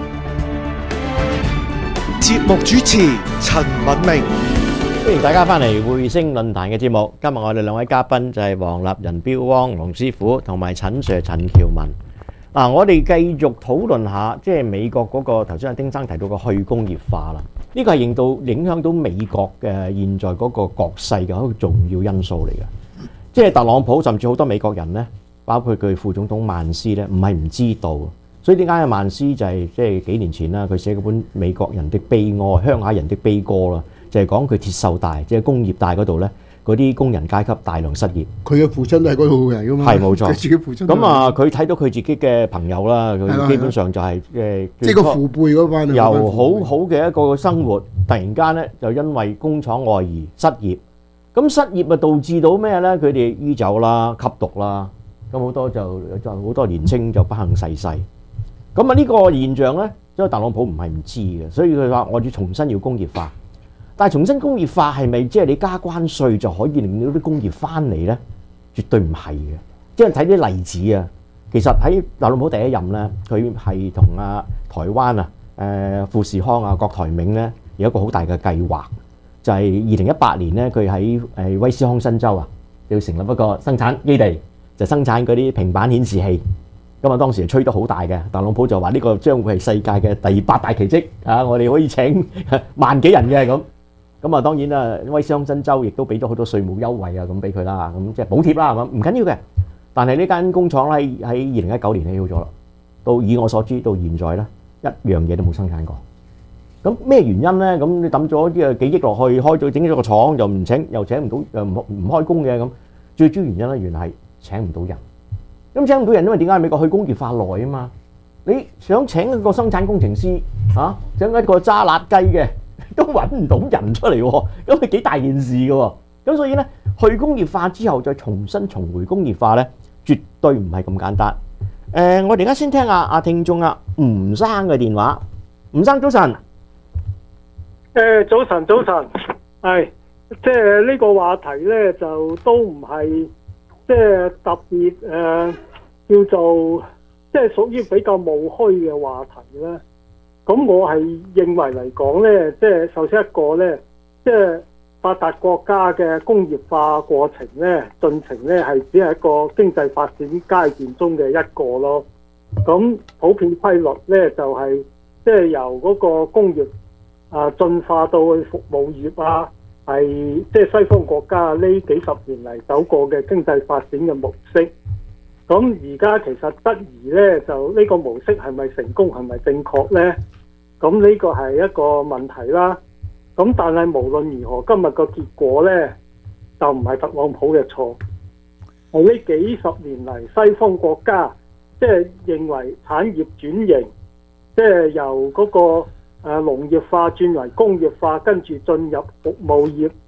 節目主持陳敏明。 歡迎大家翻嚟匯聲論壇嘅節目。今日我哋兩位嘉賓就係黃立仁、標汪龍師傅同埋陳 Sir 陳喬文。我哋繼續討論下，即係美國嗰個頭先阿丁生提到個去工業化啦。呢個係影響到美國嘅現在嗰個國勢嘅一個重要因素嚟嘅。即係特朗普甚至好多美國人呢，包括佢副總統曼斯呢，唔係唔知道。所以點解曼斯就係即係幾年前啦，佢寫嗰本《美國人的悲哀》、鄉下人的悲歌啦，就係講佢鐵鏽帶，即係工業帶嗰度咧，嗰啲工人階級大量失業。 佢嘅父親都係嗰度嚟噶嘛？係冇錯，佢自己父親。 咁佢睇到佢自己嘅朋友啦，佢基本上就係即係個父輩嗰班， 由好好嘅一個生活，突然間咧就因為工廠外移失業，咁失業咪導致到咩咧？佢哋酗酒啦、吸毒啦，咁好多就好多年青就不幸逝世。咁呢個現象咧，因為特朗普唔係唔知嘅，所以佢話我要重新要工業化。但係重新工業化係咪即係你加關稅就可以令到啲工業翻嚟咧？絕對唔係嘅。即係睇啲例子啊，其實喺特朗普第一任咧，佢係同台灣富士康郭台銘咧有一個好大嘅計劃，就係2018年咧，佢喺威斯康辛州要成立一個生產基地，就生產嗰啲平板顯示器。咁當時吹得好大嘅，特朗普就話呢個將會係世界嘅第8大奇蹟我哋可以請萬幾人嘅咁。咁當然啦，威斯康辛州亦都俾咗好多稅務優惠咁俾佢啦，咁即係補貼啦，係嘛？唔緊要嘅。但係呢間工廠咧喺2019年起好咗啦，到以我所知到現在咧一樣嘢都冇生產過。咁咩原因咧？咁你抌咗啲幾億落去，開咗整咗個廠又唔請，又請唔到，又唔開工嘅咁。最主要原因咧，原來係請唔到人。咁請唔到人，因為點解美國去工業化耐啊嘛？你想請一個生產工程師請一個揸辣雞嘅，都揾唔到人出嚟喎，咁係幾大件事嘅喎。咁所以咧，去工業化之後再重回工業化咧，絕對唔係咁簡單。我哋而家先聽下聽眾吳生嘅電話。吳生早晨。 早晨，係即係呢個話題咧，就都唔係即係特別叫做即係屬於比較務虛嘅話題咧。咁我係認為嚟講咧，即係首先一個咧，即係發達國家嘅工業化過程咧，進程咧係只係一個經濟發展階段中嘅一個咯。咁普遍規律咧就係即係由嗰個工業進化到去服務業係即係西方國家呢幾十年嚟走過嘅經濟發展嘅模式。咁而家其實質疑咧，就呢個模式係咪成功，係咪正確咧？咁呢個係一個問題啦。咁但係無論如何，今日個結果咧就唔係特朗普嘅錯，係呢幾十年嚟西方國家即係認為產業轉型，即係由嗰個農業化轉為工業化，跟住進入服務業，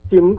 佔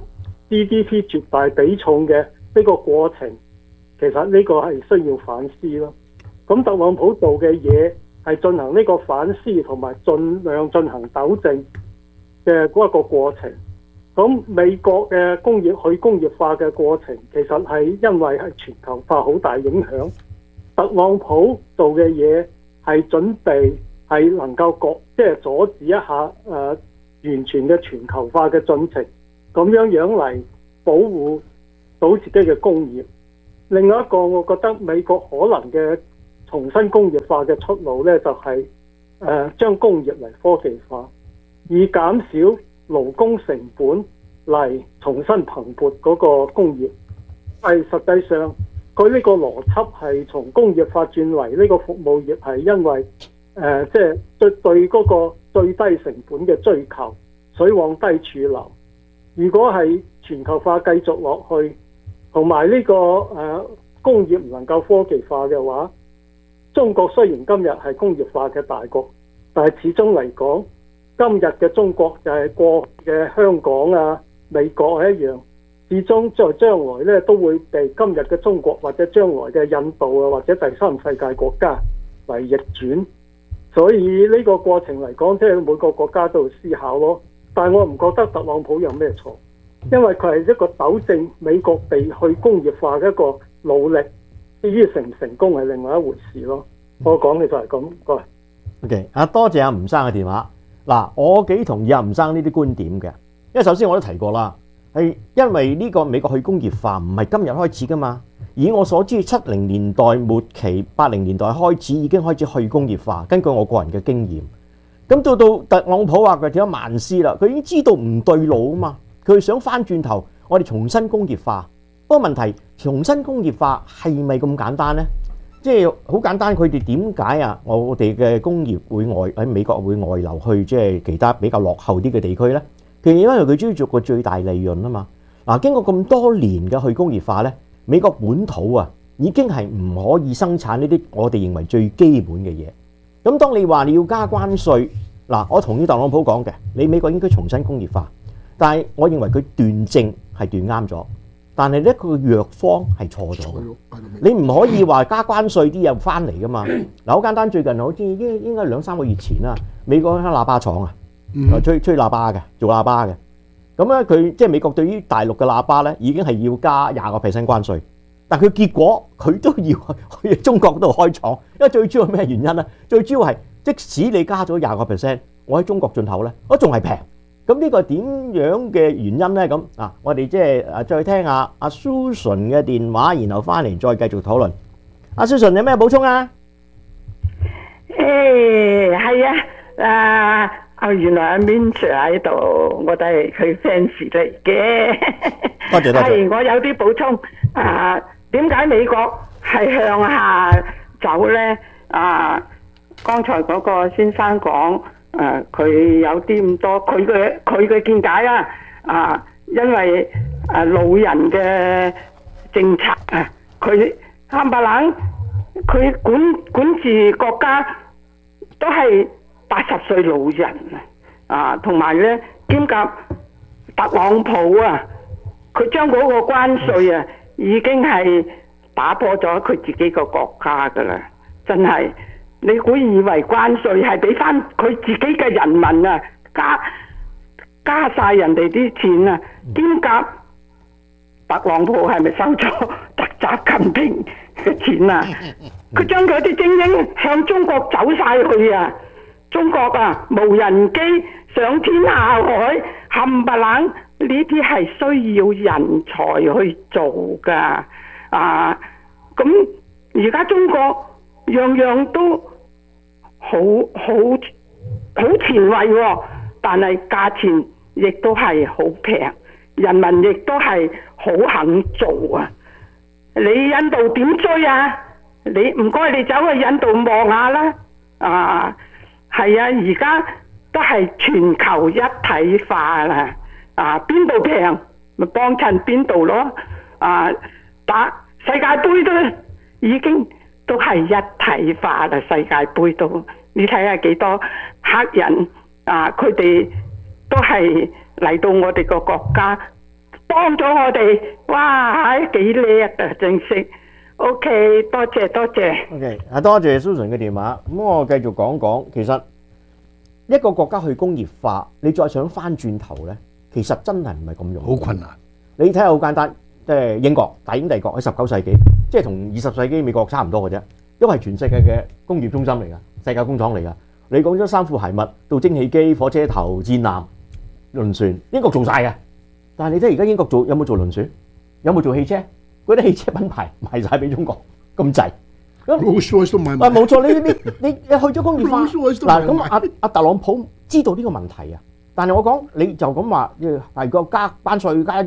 GDP 絕大比重嘅呢個過程，其實呢個係需要反思咯。咁特朗普做嘅嘢係進行呢個反思同埋盡量進行糾正嘅嗰一個過程。咁美國嘅去工業化嘅過程，其實係因為係全球化好大影響。特朗普做嘅嘢係準備係能夠即係阻止一下完全嘅全球化嘅進程，咁樣嚟保護到自己嘅工業。另外一個我覺得美國可能嘅重新工業化嘅出路呢，就係將工業嚟科技化，以減少勞工成本嚟重新蓬勃嗰個工業。係實際上佢呢個邏輯係從工業化轉為呢個服務業，係因為即係對嗰個最低成本嘅追求，水往低處流。如果係全球化繼續落去，同埋呢個工業唔能夠科技化嘅話，中國雖然今日係工業化嘅大國，但係始終嚟講，今日嘅中國就係過去嘅香港啊、美國係一樣，始終在將來咧都會被今日嘅中國或者將來嘅印度啊或者第三世界國家嚟逆轉。所以呢個過程嚟講，即係每個國家都要思考咯。但係我唔覺得特朗普有咩錯，因為佢係一個糾正美國地去工業化嘅一個努力。至於成唔成功係另外一回事咯。我講嘅就係咁，各位。 OK， 多謝阿吳生嘅電話。嗱，我幾同意阿吳生呢啲觀點嘅，因為首先我都提過啦，係因為呢個美國去工業化唔係今日開始噶嘛。以我所知，70年代末期、80年代開始已經開始去工業化。根據我個人嘅經驗，咁到特朗普話佢點樣慢思啦，佢已經知道唔對路啊嘛，佢想翻轉頭，我哋重新工業化。不過問題，重新工業化係咪咁簡單呢？即係好簡單，佢哋點解啊？我哋嘅工業會喺美國會外流去即係其他比較落後啲嘅地區呢？其實因為佢追逐個最大利潤啊嘛。嗱，經過咁多年嘅去工業化呢，美國本土啊已經係唔可以生產呢啲我哋認為最基本嘅嘢。咁當你話你要加關稅，嗱，我同意特朗普講嘅，你美國應該重新工業化，但係我認為佢斷症係斷啱咗。但係呢，佢個藥方係錯咗嘅。你唔可以話加關稅啲嘢翻嚟噶嘛？嗱，好簡單，最近好似應該2-3個月前啦，美國間喇叭廠啊，吹喇叭嘅，做喇叭嘅。咁咧佢即係美國對於大陸嘅喇叭咧，已經係要加20% 關稅，但佢結果佢都要去中國度開廠，因為最主要係咩原因咧？最主要係即使你加咗20%，我喺中國進口咧，我仲係平。咁呢個點樣嘅原因呢？咁啊，我哋即係再聽下阿 Susan 嘅電話，然後翻嚟再繼續討論。阿 Susan 有咩補充啊？ 係啊，原來阿 Min Sir 喺度，我都係佢 fans 嚟嘅。多謝。係，我有啲補充。點解美國係向下走呢？剛才嗰個先生講。佢有啲咁多，佢嘅見解啦，因為老人嘅政策佢冚唪唥，佢管治國家都係80歲老人同埋咧兼夾特朗普佢將嗰個關稅已經係打破咗佢自己個國家噶啦，真係。你估以為關稅係俾翻佢自己嘅人民加晒人哋啲錢兼夾特朗普係咪收咗特習近平嘅錢佢將佢啲精英向中國走晒去中國無人機上天下海冚唪唥，呢啲係需要人才去做噶咁而家中國樣樣都好前衛但係價錢亦都係好平，人民亦都係好肯做你印度點追你唔該你走去印度望下啦係而家都係全球一體化啦邊度平咪幫襯邊度咯打世界盃都已經都係一體化啦，世界盃都你睇下幾多黑人佢哋都係嚟到我哋個國家幫咗我哋，哇，幾叻啊，正式。OK， 多謝。 OK， 多謝 Susan 嘅電話。咁我繼續講，其實一個國家去工業化，你再想翻轉頭咧，其實真係唔係咁容易， 好困難。 你睇下好簡單，即係英國大英帝國喺19世紀，即係同20世紀美國差唔多嘅啫，都係全世界嘅工業中心嚟㗎，世界工廠嚟㗎。你講咗衫褲鞋襪到蒸汽機、火車頭、戰艦、輪船，英國做晒嘅。但係你睇而家英國有冇做輪船？有冇做汽車？嗰啲汽車品牌賣晒俾中國咁滯。 Rolls-Royce 都買埋。 冇錯，你去咗工業化嗱，咁阿特朗普知道呢個問題啊。但係我講你就咁話，如果加關稅加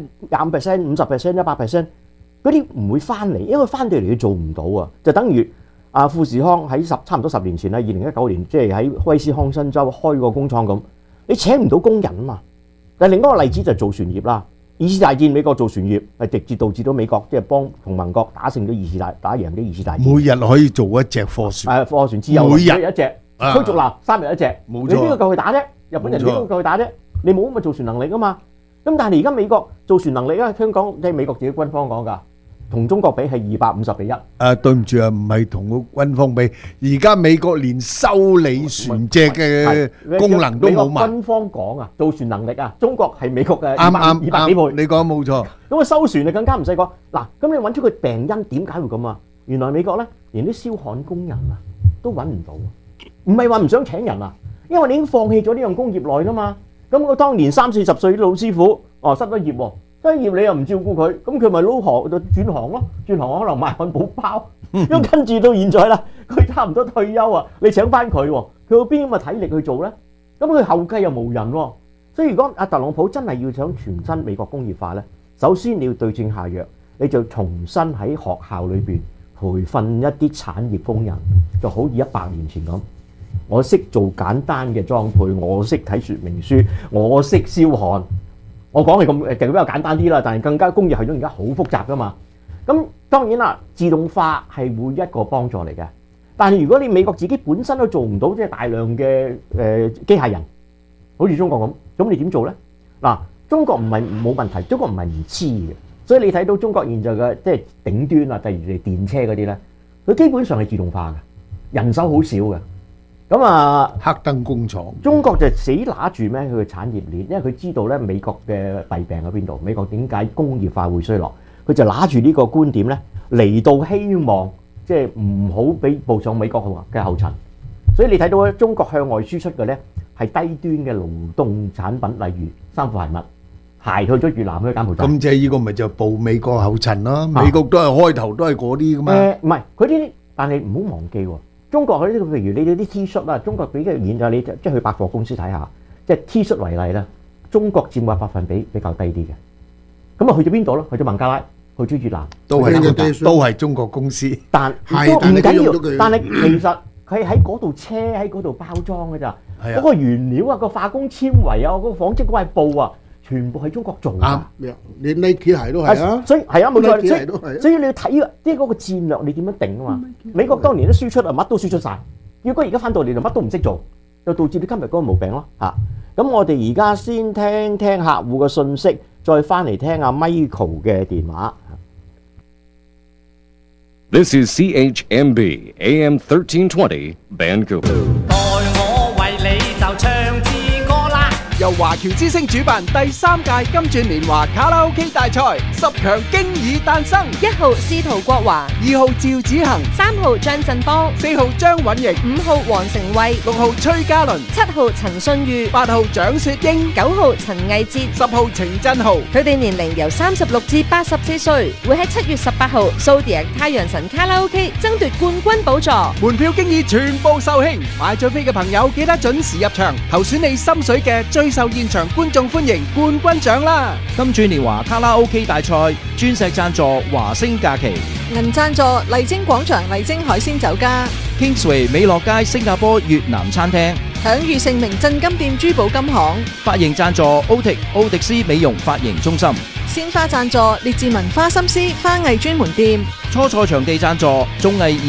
25%、50%、100%，嗰啲唔會翻嚟，因為翻到嚟佢做唔到啊。就等於富士康喺差唔多10年前啦，2019年即係喺威斯康辛州開個工廠咁，你請唔到工人啊嘛。但係另一個例子就係造船業啦。二次大戰美國造船業係直接導致到美國即係幫同盟國打贏咗二次大戰。 每日可以做一隻貨船， 貨船自由每日一隻，驅逐艦3日一隻， 冇錯。 你邊個夠佢打啫？日本人邊個夠佢打啫？你冇咁嘅造船能力啊嘛。咁但係而家美國造船能力咧，香港即係美國自己軍方講㗎，同中國比係250:1。 對唔住啊，唔係同個軍方比，而家美國連修理船隻嘅功能都冇埋。 軍方講啊，造船能力啊，中國係美國嘅 200幾倍。你講冇錯。 咁啊修船就更加唔使講。嗱，咁你揾出佢病因點解會咁啊？原來美國咧連啲燒焊工人啊都揾唔到，唔係話唔想請人啊，因為你已經放棄咗呢樣工業內啦嘛。咁我當年30、40歲啲老師傅，失咗業喎，失業你又唔照顧佢，咁佢咪撈行就轉行咯，轉行可能賣漢堡包，咁跟住到現在啦，佢差唔多退休啊，你請翻佢喎，佢有邊咁嘅體力去做咧？咁佢後繼又無人喎，所以如果阿特朗普真係要想全新美國工業化咧，首先你要對症下藥，你就重新喺學校裏邊培訓一啲產業工人，就好似100年前咁。我識做簡單嘅裝配，我識睇說明書，我識燒焊。我講係咁比較簡單啲啦，但係更加工業系統而家好複雜噶嘛。咁當然啦，自動化係會一個幫助嚟嘅。但係如果你美國自己本身都做唔到，即係大量嘅機械人，好似中國咁你點做咧？嗱，中國唔係冇問題，中國唔係唔知嘅。所以你睇到中國現在嘅即係頂端啊，例如你電車嗰啲咧，佢基本上係自動化嘅，人手好少嘅。咁黑燈工廠， 中國就死拿住咩？佢嘅產業鏈，因為佢知道咧美國嘅弊病喺邊度，美國點解工業化會衰落，佢就拿住呢個觀點咧嚟到希望即係唔好俾步上美國嘅後塵。所以你睇到咧，中國向外輸出嘅咧係低端嘅勞動產品，例如衫褲鞋襪，鞋去咗越南去柬埔寨。 咁即係呢個咪就步美國後塵咯？美國都係開頭都係嗰啲噶嘛。 唔係佢啲，但係唔好忘記喎。中國嗰啲譬如你哋啲 T 恤啦，中國比較現就你即係去百貨公司睇下，即係 T 恤為例啦，中國佔嘅百分比比較低啲嘅。咁啊去咗邊度咧？去咗孟加拉，去咗越南， 都係中國公司。 但唔緊要，但係其實佢喺嗰度車喺嗰度包裝嘅咋。嗰個原料啊，個化工纖維啊，嗰個紡織嗰塊布啊，全部喺中國做㗎。 你 Nike 鞋都係啊， 所以係啊冇錯，所以你要睇即係嗰個戰略你點樣定啊嘛。美國當年都輸出啊，乜都輸出晒。如果而家翻到嚟就乜都唔識做，就導致你今日嗰個毛病咯嚇。咁我哋而家先聽聽客戶嘅信息，再翻嚟聽阿 Michael 嘅電話。 This is CHMB AM 1320 Vancouver. 由華僑之星主辦第3屆金鑽年華卡拉 OK 大賽，10強經已誕生。 1號司徒國華 ，2號趙子恒 ，3號張振邦 ，4號張允瑩 ，5號黃成慧 ，6號崔嘉倫 ，7號陳信裕 ，8號蔣雪英 ，9號陳毅哲 ，10號程振豪。 佢哋年齡由36至84歲，會喺7月18號Zodiac太陽神卡拉 OK 爭奪冠軍寶座。 門票經已全部售罄，買咗飛嘅朋友記得準時入場，投選你心水嘅最受現場觀眾歡迎冠軍獎啦！ 金鑽年華卡拉 OK 大賽鑽石贊助華星假期， 銀贊助麗晶廣場麗晶海鮮酒家， Kingsway 美樂街新加坡越南餐廳， 享譽盛名鎮金店珠寶金行， 髮型贊助奧迪斯美容髮型中心， 鮮花贊助列治文花心思花藝專門店， 初賽場地贊助綜藝200。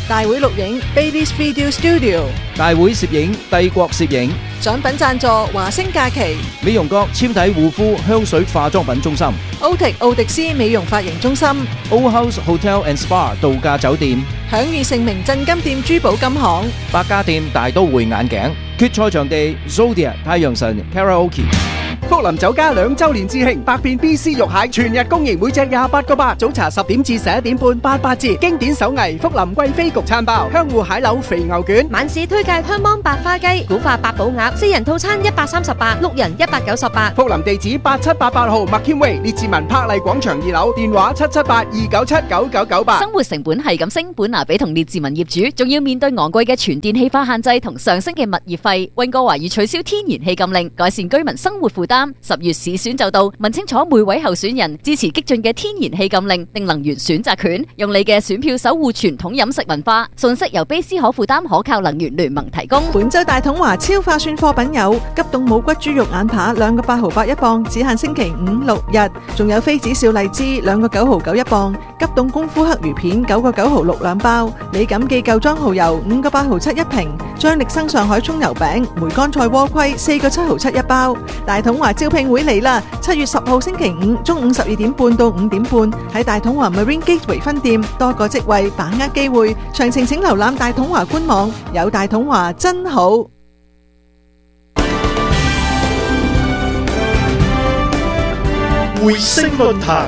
大會錄影 Baileys Video Studio， 大會攝影帝國攝影， 獎品贊助華星假期， 美容閣纖體護膚香水化妝品中心， 奧迪斯美容髮型中心， Old House Hotel and Spa 度假酒店， 享譽盛名鎮金店珠寶金行， 百家店大都會眼鏡，決賽場地 Zodiac 太陽神 Karaoke。 福林酒家2周年致慶，百變 BC 肉蟹全日供應，每隻28個8，早茶10點至11點半88折，經典手藝福林貴妃焗餐包，香芋蟹柳肥牛卷， 晚市推介香芒白花雞、古法八寶鴨，4人套餐138，6人198。 福林地址8788號麥謙威列治文柏麗廣場2樓，電話778-297-9998。 生活成本係咁升，本拿比同列治文業主仲要面對昂貴嘅全電氣化限制同上升嘅物業費。溫哥華已取消天然氣禁令，改善居民生活負擔。10月市選就到，問清楚每位候選人支持激進嘅天然氣禁令定能源選擇權，用你嘅選票守護傳統飲食文化。信息由卑斯可負擔可靠能源聯盟提供。 本周大統華超划算貨品有急凍冇骨豬肉眼扒2個8毫8一磅，只限星期5、6日；仲有妃子笑荔枝2個9毫9一磅，急凍功夫黑魚片9個9毫6兩包，李錦記舊裝蠔油5個8毫7一瓶，張力生上海葱油餅、梅乾菜鍋盔4個7毫7一包。大統華招聘會嚟啦！7月10號星期5中午12點半到5點半喺大統華 Marine Gateway 分店，多個職位，把握機會。詳情請瀏覽大統華官網。有大統華真好。 匯星論壇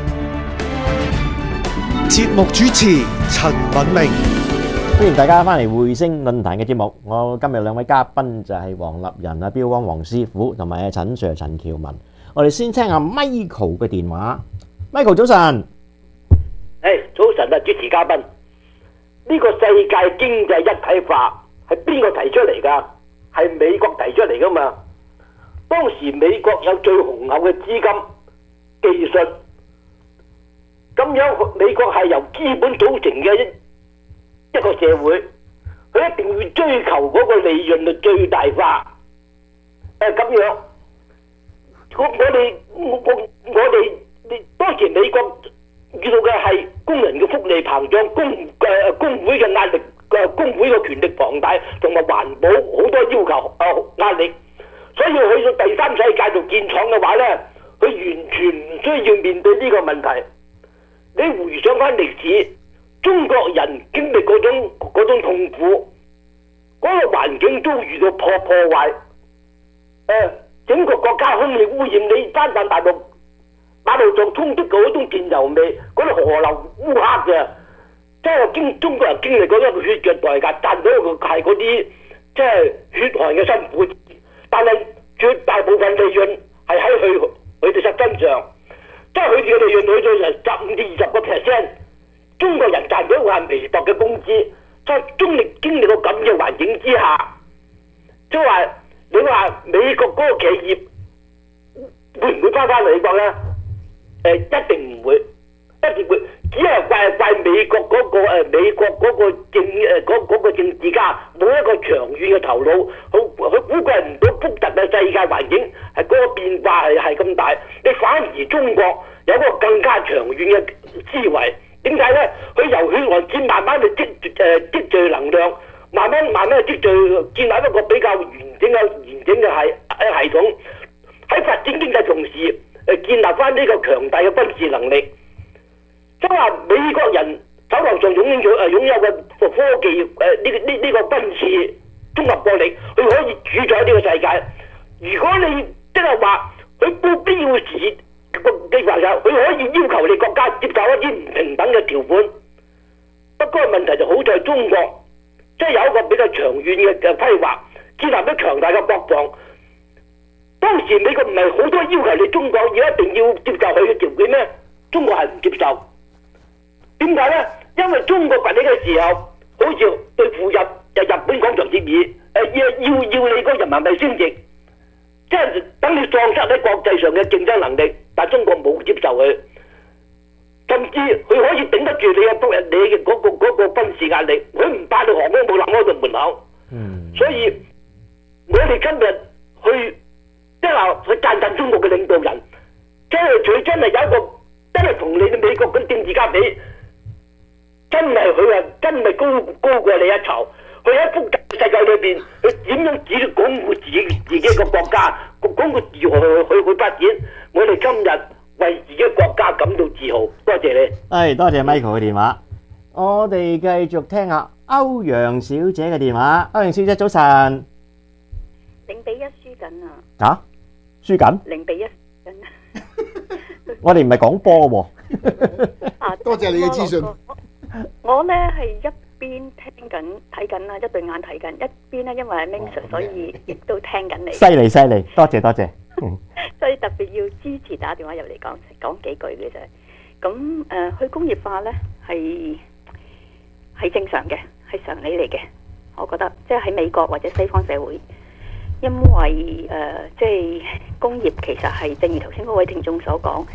節目主持陳敏明。 歡迎大家翻嚟匯星論壇嘅節目。我今日兩位嘉賓就係黃立仁啊、標光黃師傅同埋陳 Sir 陳喬文。我哋先聽下 Michael 嘅電話。Michael 早晨。 早晨啊，主持嘉賓。呢個世界經濟一體化係邊個提出嚟㗎？係美國提出嚟㗎嘛？當時美國有最雄厚嘅資金、技術，咁樣美國係由資本組成嘅一個社會，佢一定要追求嗰個利潤嘅最大化。咁樣，我哋當時美國遇到嘅係工人嘅福利膨脹、工會嘅壓力、工會嘅權力龐大，同埋環保好多要求壓力，所以去到第三世界度建廠嘅話呢，佢完全唔需要面對呢個問題。你回想翻歷史，中國人經歷嗰種痛苦，嗰個環境都遇到破壞，整個國家空氣污染，你翻上大陸馬路上充斥嗰種電油味，嗰啲河流烏黑嘅，即係中國人經歷過一個血嘅代價，賺到嘅係嗰啲即係血汗嘅辛苦，但係絕大部分利潤係喺佢哋身上，即係佢哋嘅利潤去到15至20%，中國人賺到係微薄嘅工資，即係經歷過咁嘅環境之下，即係話你話美國嗰個企業會唔會翻美國咧？一定唔會，一定會，只係怪美國嗰個政治家冇一個長遠嘅頭腦，佢估計唔到複雜嘅世界環境係嗰個變化係咁大，你反而中國有一個更加長遠嘅思維。點解咧？佢由血汗錢慢慢去積聚能量，慢慢積聚，建立一個比較完整嘅系統，喺發展經濟同時建立翻呢個強大嘅軍事能力。即係話美國人手頭上擁有嘅科技呢個軍事綜合國力，佢可以主宰呢個世界。如果你即係話佢冇必要時個計劃上，佢可以要求你國家接受一啲唔平等嘅條款。不過問題就好在中國，即係有一個比較長遠嘅規劃，建立咗強大嘅國防。當時美國唔係好多要求你中國要一定要接受佢嘅條件咩？中國係唔接受。點解呢？因為中國崛起嘅時候，好似對付日本廣場協議，要你個人民幣升值，即係等你喪失喺國際上嘅競爭能力。但中國冇接受佢，甚至佢可以頂得住你嘅嗰個軍事壓力，佢唔怕你航空母艦開到門口。所以我哋今日去即係話去讚讚中國嘅領導人，即係佢真係有一個真係同你哋美國嗰啲政治家比，即真係佢啊，真係高過你一籌。佢喺複雜世界裏邊，佢點樣只鞏固自己個國家，鞏固如何去發展。我哋今日為自己國家感到自豪，多謝你。 多謝 Michael 嘅電話。我哋繼續聽下歐陽小姐嘅電話。歐陽小姐早晨。 0-1輸緊啊！ 啊？輸緊 ？0-1輸緊。 我哋唔係講波喎。 多謝你嘅資訊。 我呢係一邊聽緊睇緊啦，一對眼睇緊，一邊呢因為係 Ming Sir，所以亦都聽緊你。 犀利犀利，多謝多謝。 所以特別要支持打電話入嚟講幾句嘅啫。咁去工業化呢係正常嘅，係常理嚟嘅。我覺得即係喺美國或者西方社會，因為即係工業其實係正如頭先嗰位聽眾所講。